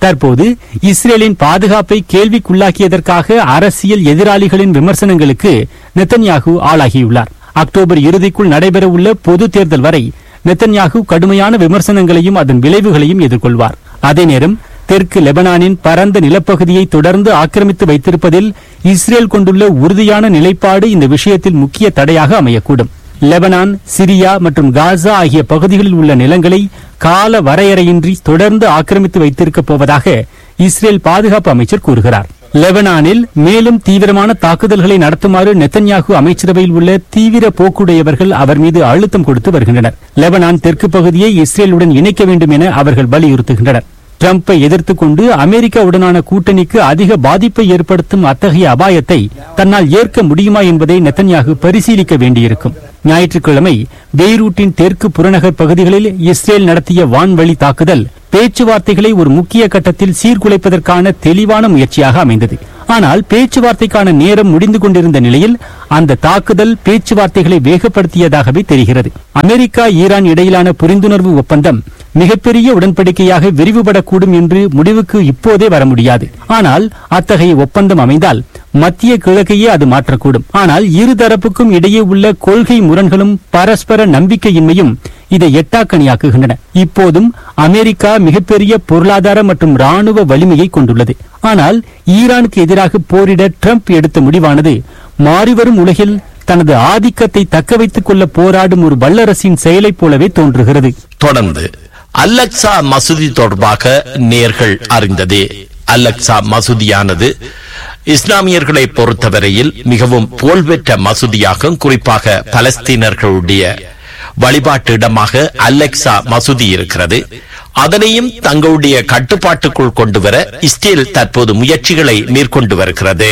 தற்போது இஸ்ரேலின் பாதுகாப்பை கேள்விக்குள்ளாக்கியதற்காக அரசியல் எதிராளிகளின் விமர்சனங்களுக்கு நெத்தன்யாகு ஆளாகியுள்ளார். அக்டோபர் இறுதிக்குள் நடைபெறவுள்ள பொது தேர்தல் வரை நெத்தன்யாகு கடுமையான விமர்சனங்களையும் அதன் விளைவுகளையும் எதிர்கொள்வார். அதே நேரம் தெற்கு லெபனானின் பரந்த நிலப்பகுதியை தொடர்ந்து ஆக்கிரமித்து வைத்திருப்பதில் இஸ்ரேல் கொண்டுள்ள உறுதியான நிலைப்பாடு இந்த விஷயத்தில் முக்கிய தடையாக அமையக்கூடும். லெபனான், சிரியா மற்றும் காசா ஆகிய பகுதிகளில் உள்ள நிலங்களை கால வரையறையின்றி தொடர்ந்து ஆக்கிரமித்து வைத்திருக்கப் போவதாக இஸ்ரேல் பாதுகாப்பு அமைச்சர் கூறுகிறார். லெபனானில் மேலும் தீவிரமான தாக்குதல்களை நடத்துமாறு நெத்தன்யாகு அமைச்சரவையில் உள்ள தீவிர போக்குடையவர்கள் அவர் மீது அழுத்தம் கொடுத்து வருகின்றனர். லெபனான் தெற்கு பகுதியை இஸ்ரேலுடன் இணைக்க வேண்டும் என அவர்கள் வலியுறுத்துகின்றனர். டிரம்பை எதிர்த்துக் கொண்டு அமெரிக்காவுடனான கூட்டணிக்கு அதிக பாதிப்பை ஏற்படுத்தும் அத்தகைய அபாயத்தை தன்னால் ஏற்க முடியுமா என்பதை நெத்தன்யாகு பரிசீலிக்க வேண்டியிருக்கும். ஞாயிற்றுக்கிழமை பெய்ரூட்டின் தெற்கு புறநகர் பகுதிகளில் இஸ்ரேல் நடத்திய வான்வழி தாக்குதல் பேச்சுவார்த்தைகளை ஒரு முக்கிய கட்டத்தில் சீர்குலைப்பதற்கான தெளிவான முயற்சியாக அமைந்தது. ஆனால் பேச்சுவார்த்தைக்கான நேரம் முடிந்து கொண்டிருந்த நிலையில் அந்த தாக்குதல் பேச்சுவார்த்தைகளை வேகப்படுத்தியதாகவே தெரிகிறது. அமெரிக்கா ஈரான் இடையிலான புரிந்துணர்வு ஒப்பந்தம் மிகப்பெரிய உடன்படிக்கையாக விரிவுபடக்கூடும் என்று முடிவுக்கு இப்போதே வர முடியாது. ஆனால் அத்தகைய ஒப்பந்தம் அமைந்தால் மத்திய கிழக்கையே அது மாற்றக்கூடும். ஆனால் இருதரப்புக்கும் இடையே உள்ள கொள்கை முரண்களும் பரஸ்பர நம்பிக்கையின்மையும் இதை எட்டாக்கணியாக்குகின்றன. இப்போதும் அமெரிக்கா மிகப்பெரிய பொருளாதார மற்றும் ராணுவ வலிமையை கொண்டுள்ளது. ஆனால் ஈரானுக்கு எதிராக போரிட ட்ரம்ப் எடுத்த முடிவானது மாறிவரும் உலகில் தனது ஆதிக்கத்தை தக்க வைத்துக் கொள்ள போராடும் ஒரு வல்லரசின் செயலைப் போலவே தோன்றுகிறது. தொடர்ந்து அல்-அக்ஸா மசூதி தொடர்பாக நேர்கள் அறிந்ததே. அல்-அக்ஸா மசூதியானது இஸ்லாமியர்களை பொறுத்தவரையில் மிகவும் புகழ்பெற்ற மசூதியாகும். குறிப்பாக பலஸ்தீனர்களுடைய வழிபாட்டு இடமாக அல்-அக்ஸா மசூதி இருக்கிறது. அதனையும் தங்களுடைய கட்டுப்பாட்டுக்குள் கொண்டுவர இஸ்ரேல் தற்போது முயற்சிகளை மேற்கொண்டு வருகிறது.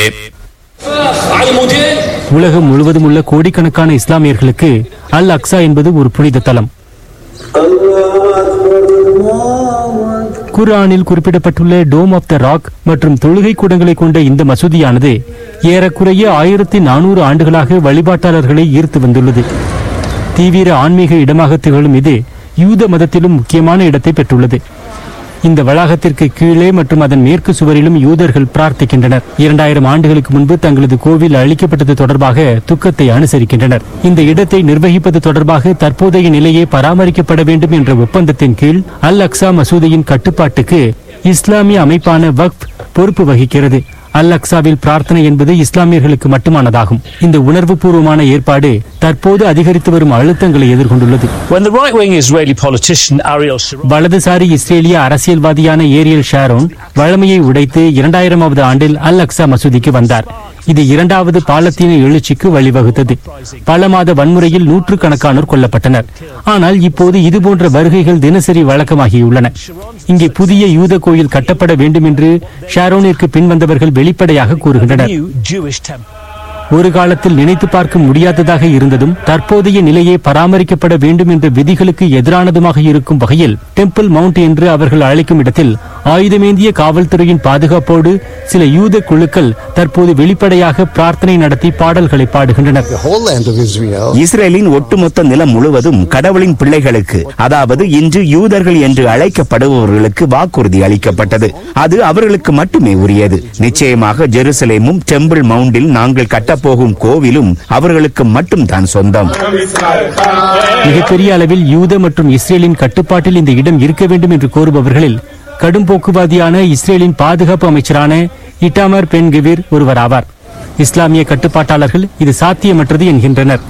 உலகம் முழுவதும் உள்ள கோடிக்கணக்கான இஸ்லாமியர்களுக்கு அல் அக்ஸா என்பது ஒரு புனித தலம். குர்ஆனில் குறிப்பிடப்பட்டுள்ள டோம் ஆஃப் த ராக் மற்றும் தொழுகை கூடங்களை கொண்ட இந்த மசூதியானது ஏறக்குறைய 1400 ஆண்டுகளாக வழிபாட்டாளர்களை ஈர்த்து வந்துள்ளது. தீவிர ஆன்மீக இடமாக திகழும் இது யூத மதத்திலும் முக்கியமான இடத்தை பெற்றுள்ளது. இந்த வளாகத்திற்கு கீழே மற்றும் அதன் மேற்கு சுவரிலும் யூதர்கள் பிரார்த்திக்கின்றனர். 2000 ஆண்டுகளுக்கு முன்பு தங்களது கோவில் அழிக்கப்பட்டது தொடர்பாக துக்கத்தை அனுசரிக்கின்றனர். இந்த இடத்தை நிர்வகிப்பது தொடர்பாக தற்போதைய நிலையே பராமரிக்கப்பட வேண்டும் என்ற ஒப்பந்தத்தின் கீழ் அல் அக்ஸா மசூதியின் கட்டுப்பாட்டுக்கு இஸ்லாமிய அமைப்பான வக்ஃப் பொறுப்பு வகிக்கிறது. அல் அக்ஸாவில் பிரார்த்தனை என்பது இஸ்லாமியர்களுக்கு மட்டுமானதாகும். இந்த உணர்வு பூர்வமான ஏற்பாடு தற்போது அதிகரித்து வரும் அழுத்தங்களை எதிர்கொண்டுள்ளது. வலதுசாரி இஸ்ரேலிய அரசியல்வாதியான ஏரியல் ஷாரோன் வழமையை உடைத்து 2000வது ஆண்டில் அல் அக்ஸா மசூதிக்கு வந்தார். இது இரண்டாவது பாலத்தீன எழுச்சிக்கு வழிவகுத்தது. பல மாத வன்முறையில் நூற்றுக்கணக்கானோர் கொல்லப்பட்டனர். ஆனால் இப்போது இதுபோன்ற வருகைகள் தினசரி வழக்கமாகியுள்ளன. இங்கே புதிய யூத கோயில் கட்டப்பட வேண்டும் என்று ஷாரோனிற்கு பின்வந்தவர்கள் வெளிப்படையாக கூறுகின்றனர். ஒரு காலத்தில் நினைத்து பார்க்க முடியாததாக இருந்ததும் தற்போதைய நிலையை பராமரிக்கப்பட வேண்டும் என்ற விதிகளுக்கு எதிரானதுமாக இருக்கும் வகையில் டெம்பிள் மவுண்ட் என்று அவர்கள் அழைக்கும் இடத்தில் ஆயுதமேந்திய காவல்துறையின் பாதுகாப்போடு சில யூத குழுக்கள் தற்போது வெளிப்படையாக பிரார்த்தனை நடத்தி பாடல்களை பாடுகின்றனர். இஸ்ரேலின் ஒட்டுமொத்த நிலம் முழுவதும் கடவுளின் பிள்ளைகளுக்கு, அதாவது இன்று யூதர்கள் என்று அழைக்கப்படுபவர்களுக்கு வாக்குறுதி அளிக்கப்பட்டது. அது அவர்களுக்கு மட்டுமே உரியது. நிச்சயமாக ஜெருசலேமும் டெம்பிள் மவுண்டில் நாங்கள் கட்டப்போகும் கோவிலும் அவர்களுக்கு மட்டும் தான் சொந்தம். மிகப்பெரிய அளவில் யூத மற்றும் இஸ்ரேலின் கட்டுப்பாட்டில் இந்த இடம் இருக்க வேண்டும் என்று கோருபவர்களில் கடும் போக்குவாதியான இஸ்ரேலின் பாதுகாப்பு அமைச்சரான இட்டாமர் பென் கெவிர் ஒருவர் ஆவார். இஸ்லாமிய கட்டுப்பாட்டாளர்கள் இது சாத்தியமற்றது என்கின்றனர்.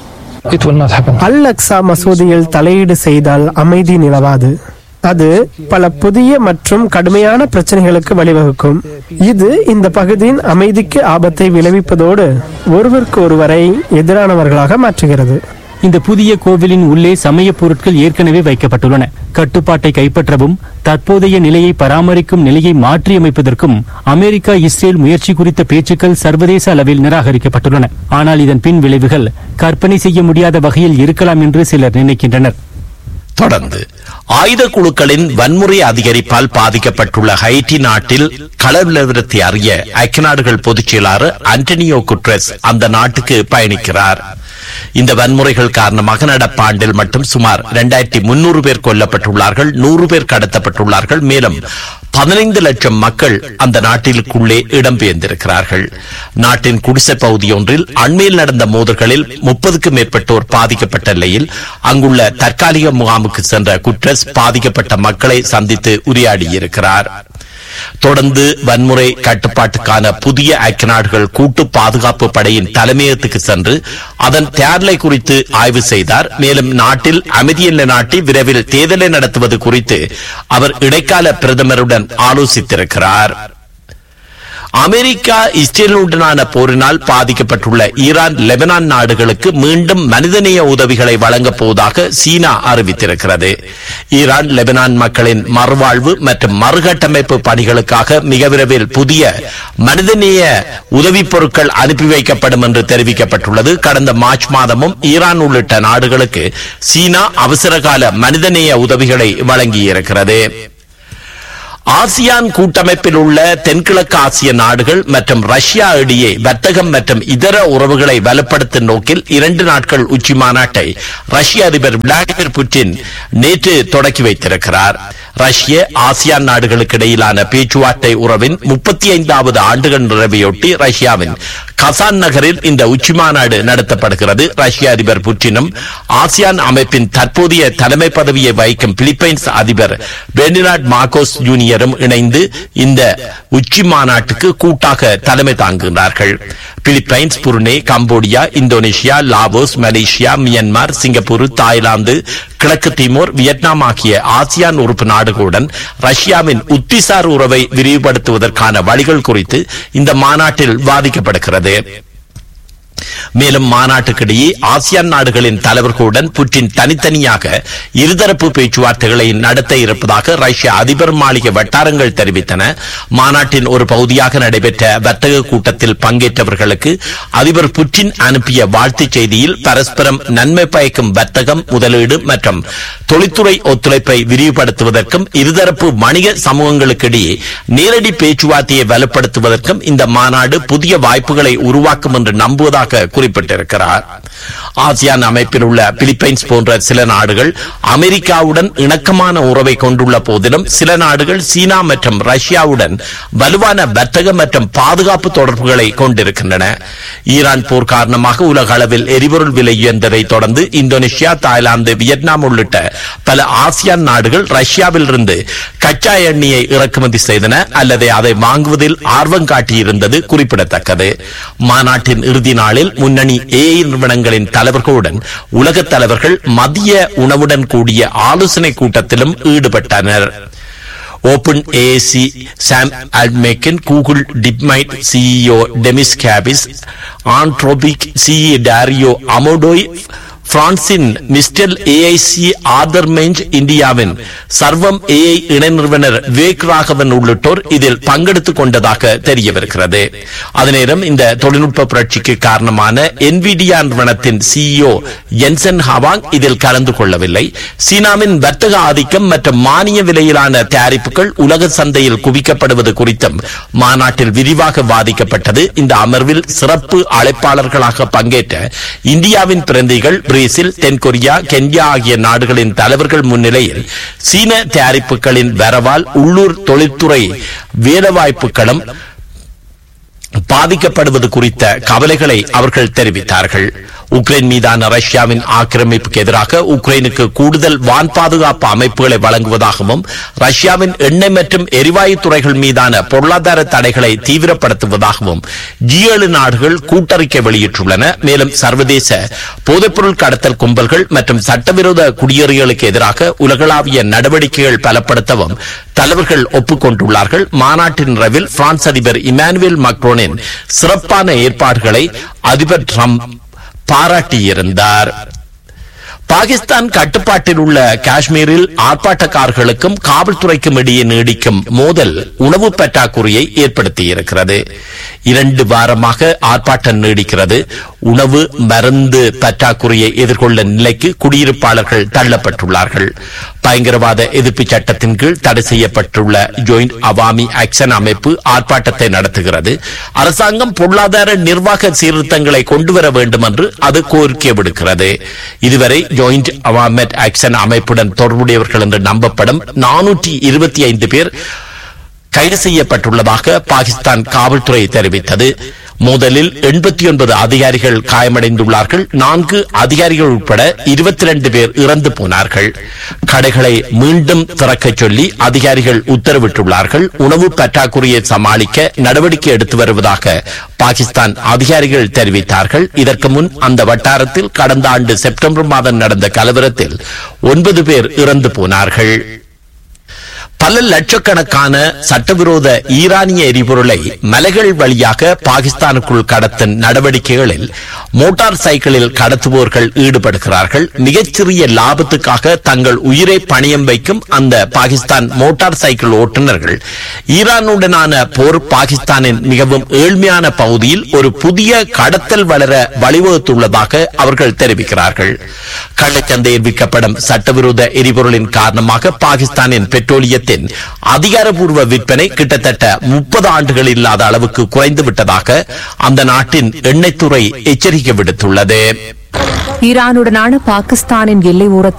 அல் அக்ஸா மசூதியில் தலையீடு செய்தால் அமைதி நிலவாது. அது பல புதிய மற்றும் கடுமையான பிரச்சனைகளுக்கு வழிவகுக்கும். இது இந்த பகுதியின் அமைதிக்கு ஆபத்தை விளைவிப்பதோடு ஒருவருக்கு ஒருவரை எதிரானவர்களாக மாற்றுகிறது. இந்த புதிய கோவிலின் உள்ளே சமய பொருட்கள் ஏற்கனவே வைக்கப்பட்டுள்ளன. கட்டுப்பாட்டை கைப்பற்றவும் தற்போதைய நிலையை பராமரிக்கும் நிலையை மாற்றியமைப்பதற்கும் அமெரிக்கா இஸ்ரேல் முயற்சி குறித்த பேச்சுக்கள் சர்வதேச அளவில் நிராகரிக்கப்பட்டுள்ளன. ஆனால் இதன் பின் விளைவுகள் கற்பனை செய்ய முடியாத வகையில் இருக்கலாம் என்று சிலர் நினைக்கின்றனர். தொடர்ந்து ஆயுத குழுக்களின் வன்முறை அதிகரிப்பால் பாதிக்கப்பட்டுள்ள ஹைட்டி நாட்டில் கள நிலவரத்தை அறிய ஐக்கிய நாடுகள் பொதுச் செயலாளர் அன்டனியோ குட்ரெஸ் அந்த நாட்டுக்கு பயணிக்கிறார். இந்த வன்முறைகள் காரணமாக நடப்பாண்டில் மட்டும் சுமார் 2300 பேர் கொல்லப்பட்டுள்ளார்கள், 100 பேர் கடத்தப்பட்டுள்ளார்கள். மேலும் 15 லட்சம் மக்கள் அந்த நாட்டிற்குள்ளே இடம்பெயர்ந்திருக்கிறார்கள். நாட்டின் குடிசை பகுதி ஒன்றில் அண்மையில் நடந்த மோதல்களில் 30க்கும் மேற்பட்டோர் பாதிக்கப்பட்ட நிலையில் அங்குள்ள தற்காலிக முகாமுக்கு சென்ற குட்ரஸ் பாதிக்கப்பட்ட மக்களை சந்தித்து உரையாடியிருக்கிறார். தொடர்ந்து வன்முறை கட்டுப்பாட்டுக்கான புதிய ஐக்கிய நாடுகள் கூட்டு பாதுகாப்பு படையின் தலைமையகத்துக்கு சென்று அதன் தயார்நிலை குறித்து ஆய்வு செய்தார். மேலும் நாட்டில் அமைதியில்லை நாட்டி விரைவில் தேர்தலை நடத்துவது குறித்து அவர் இடைக்கால பிரதமருடன் ஆலோசித்திருக்கிறார். அமெரிக்கா இஸ்ரேலுடனான போரினால் பாதிக்கப்பட்டுள்ள ஈரான் லெபனான் நாடுகளுக்கு மீண்டும் மனிதநேய உதவிகளை வழங்கப் போவதாக சீனா அறிவித்திருக்கிறது. ஈரான் லெபனான் மக்களின் மறுவாழ்வு மற்றும் மறுகட்டமைப்பு பணிகளுக்காக மிக விரைவில் புதிய மனிதநேய உதவிப் பொருட்கள் அனுப்பி வைக்கப்படும் என்று தெரிவிக்கப்பட்டுள்ளது. கடந்த மார்ச் மாதமும் ஈரான் உள்ளிட்ட நாடுகளுக்கு சீனா அவசரகால மனிதநேய உதவிகளை வழங்கியிருக்கிறது. ஆசியான் கூட்டமைப்பில் உள்ள தென்கிழக்கு ஆசிய நாடுகள் மற்றும் ரஷ்யா இடையே வர்த்தகம் மற்றும் இதர உறவுகளை வலுப்படுத்தும் நோக்கில் 2 நாட்கள் உச்சி மாநாட்டை ரஷ்ய அதிபர் விளாடிமிர் புட்டின் நேற்று தொடக்கி வைத்திருக்கிறார். ரஷ்ய ஆசியான் நாடுகளுக்கு இடையிலான பேச்சுவார்த்தை உறவின் 35வது ஆண்டுகள் நிறைவையொட்டி ரஷ்யாவின் கசான் நகரில் இந்த உச்சி மாநாடு நடத்தப்படுகிறது. ரஷ்ய அதிபர் புட்டினும் ஆசியான் அமைப்பின் தற்போதைய தலைமை பதவியை வகிக்கும் பிலிப்பைன்ஸ் அதிபர் பெர்னினாட் மார்கோஸ் ஜூனியரும் இணைந்து இந்த உச்சி மாநாட்டுக்கு கூட்டாக தலைமை தாங்குகிறார்கள். Philippines, Brunei, Cambodia, Indonesia, Laos, Malaysia, Myanmar, Singapore, Thailand, கிழக்கு திமோர், வியட்நாம் ஆகிய ஆசியான் உறுப்பு நாடுகளுடன் ரஷ்யாவின் உத்திசார் உறவை விரிவுபடுத்துவதற்கான வழிகள் குறித்து இந்த மாநாட்டில் வாதிக்கப்படுகிறது. மேலும் மாநாட்டுக்கிடையே ஆசியான் நாடுகளின் தலைவர்களுடன் புட்டின் தனித்தனியாக இருதரப்பு பேச்சுவார்த்தைகளை நடத்த இருப்பதாக ரஷ்ய அதிபர் மாளிகை வட்டாரங்கள் தெரிவித்தன. மாநாட்டின் ஒரு பகுதியாக நடைபெற்ற வர்த்தக கூட்டத்தில் பங்கேற்றவர்களுக்கு அதிபர் புட்டின் அனுப்பிய வாழ்த்துச் செய்தியில் பரஸ்பரம் நன்மை பயக்கும் வர்த்தகம், முதலீடு மற்றும் தொழில்துறை ஒத்துழைப்பை விரிவுபடுத்துவதற்கும் இருதரப்பு வணிக சமூகங்களுக்கிடையே நேரடி பேச்சுவார்த்தையை வலுப்படுத்துவதற்கும் இந்த மாநாடு புதிய வாய்ப்புகளை உருவாக்கும் என்று நம்புவதாக குறிப்பிட்டிருக்கிறார். ஆசியான் அமைப்பில் உள்ள பிலிப்பைன்ஸ் போன்ற சில நாடுகள் அமெரிக்காவுடன் இணக்கமான உறவை கொண்டுள்ள போதிலும் சில நாடுகள் சீனா மற்றும் ரஷ்யாவுடன் வலுவான வர்த்தக மற்றும் பாதுகாப்பு தொடர்புகளை கொண்டிருக்கின்றன. ஈரான் போர் காரணமாக உலக அளவில் எரிபொருள் விலை உயர்ந்ததை தொடர்ந்து இந்தோனேஷியா, தாய்லாந்து, வியட்நாம் உள்ளிட்ட பல ஆசியான் நாடுகள் ரஷ்யாவில் இருந்து கச்சா எண்ணெயை இறக்குமதி செய்தன அல்லது அதை வாங்குவதில் ஆர்வம் காட்டியிருந்தது குறிப்பிடத்தக்கது. மாநாட்டின் இறுதி நாளில் முன்னணி ஏஐ நிறுவனங்களின் தலைவர்களுடன் உலக தலைவர்கள் மதிய உணவுடன் கூடிய ஆலோசனை கூட்டத்திலும் ஈடுபட்டனர். ஓபன் ஏசி சாம் அல்மேக்கன், Google டிப்மைட் CEO டெமிஸ் கேபிஸ், Anthropic CE Dario அமோடோய், பிரான்சின் மிஸ்டல் ஏஐசி ஆர்தர் மெஞ்ச், இந்தியாவின் சர்வம் ஏஐ இணை நிறுவனர் வேக் ராகவன் உள்ளிட்டோர் இதில் பங்கெடுத்துக் கொண்டதாக தெரியவிருக்கிறது. அதேநேரம் இந்த தொழில்நுட்ப புரட்சிக்கு காரணமான என்விடியா நிறுவனத்தின் சிஇஓ என்சன் ஹவாங் இதில் கலந்து கொள்ளவில்லை. சீனாவின் வர்த்தக ஆதிக்கம் மற்றும் மானிய விலையிலான தயாரிப்புகள் உலக சந்தையில் குவிக்கப்படுவது குறித்தும் மாநாட்டில் விரிவாக வாதிக்கப்பட்டது. இந்த அமர்வில் சிறப்பு அழைப்பாளர்களாக பங்கேற்ற இந்தியாவின் பிரதிநிதிகள் பிரேசில், தென்கொரியா, கென்யா ஆகிய நாடுகளின் தலைவர்கள் முன்னிலையில் சீன தயாரிப்புகளின் வரவால் உள்ளூர் தொழில்துறை வேலைவாய்ப்புகளும் பாதிக்கப்படுவது குறித்த கவலைகளை அவர்கள் தெரிவித்தார்கள். உக்ரைன் மீதான ரஷ்யாவின் ஆக்கிரமிப்புக்கு எதிராக உக்ரைனுக்கு கூடுதல் வான் பாதுகாப்பு அமைப்புகளை வழங்குவதாகவும் ரஷ்யாவின் எண்ணெய் மற்றும் எரிவாயு துறைகள் மீதான பொருளாதார தடைகளை தீவிரப்படுத்துவதாகவும் G7 நாடுகள் கூட்டறிக்கை வெளியிட்டுள்ளன. மேலும் சர்வதேச போதைப்பொருள் கடத்தல் கும்பல்கள் மற்றும் சட்டவிரோத குடியேறிகளுக்கு எதிராக உலகளாவிய நடவடிக்கைகள் பலப்படுத்தவும் தலைவர்கள் ஒப்புக்கொண்டுள்ளார்கள். மாநாட்டின் நிறைவில் பிரான்ஸ் அதிபர் இமானுவேல் மக்ரோனின் சிறப்பான ஏற்பாடுகளை அதிபர் டிரம்ப் பாராட்டியிருந்தார். பாகிஸ்தான் கட்டுப்பாட்டில் உள்ள காஷ்மீரில் ஆர்ப்பாட்டக்காரர்களுக்கும் காவல்துறைக்கும் இடையே நீடிக்கும் மோதல் உணவு பற்றாக்குறையை ஏற்படுத்தியிருக்கிறது. 2 வாரமாக ஆர்ப்பாட்டம் நீடிக்கிறது. உணவு மருந்து பற்றாக்குறையை எதிர்கொள்ள நிலைக்கு குடியிருப்பாளர்கள் தள்ளப்பட்டுள்ளார்கள். பயங்கரவாத எதிர்ப்பு சட்டத்தின் கீழ் தடை செய்யப்பட்டுள்ள ஜாயிண்ட் அவாமி ஆக்ஷன் அமைப்பு ஆர்ப்பாட்டத்தை நடத்துகிறது. அரசாங்கம் பொருளாதார நிர்வாக சீர்திருத்தங்களை கொண்டுவர வேண்டும் என்று அது கோரிக்கை விடுக்கிறது. இதுவரை ஜாயிண்ட் அவாமி ஆக்ஷன் அமைப்புடன் தொடர்புடையவர்கள் என்று நம்பப்படும் 425 பேர் கைது செய்யப்பட்டுள்ளதாக பாகிஸ்தான் காவல்துறை தெரிவித்தது. மோதலில் 89 அதிகாரிகள் காயமடைந்துள்ளார்கள். 4 அதிகாரிகள் உட்பட 22 பேர் இறந்து போனார்கள். கடைகளை மீண்டும் திறக்கச் சொல்லி அதிகாரிகள் உத்தரவிட்டுள்ளார்கள். உணவு பற்றாக்குறையை சமாளிக்க நடவடிக்கை எடுத்து வருவதாக பாகிஸ்தான் அதிகாரிகள் தெரிவித்தார்கள். இதற்கு முன் அந்த வட்டாரத்தில் கடந்த ஆண்டு செப்டம்பர் மாதம் நடந்த கலவரத்தில் 9 பேர் இறந்து போனார்கள். பல லட்சக்கணக்கான சட்டவிரோத ஈரானிய எரிபொருளை மலைகள் வழியாக பாகிஸ்தானுக்குள் கடத்தும் நடவடிக்கைகளில் மோட்டார் சைக்கிளில் கடத்துவோர்கள் ஈடுபடுகிறார்கள். மிகச்சிறிய லாபத்துக்காக தங்கள் உயிரை பணியம் வைக்கும் அந்த பாகிஸ்தான் மோட்டார் சைக்கிள் ஓட்டுநர்கள் ஈரானுடனான போர் பாகிஸ்தானின் மிகவும் ஏழ்மையான பகுதியில் ஒரு புதிய கடத்தல் வளர வழிவகுத்துள்ளதாக அவர்கள் தெரிவிக்கிறார்கள். கள்ளச்சந்தையில் விற்கப்படும் சட்டவிரோத எரிபொருளின் காரணமாக பாகிஸ்தானின் பெட்ரோலியத்தின் அதிகாரப்பூர்வ விற்பனை கிட்டத்தட்ட 30 ஆண்டுகள் இல்லாத அளவுக்கு குறைந்து விட்டதாக அந்த நாட்டின் எண்ணெய்த்துறை எச்சரிக்கை விடுத்துள்ளது. ஈரானுடனான பாகிஸ்தானின் எல்லை ஓரத்தில்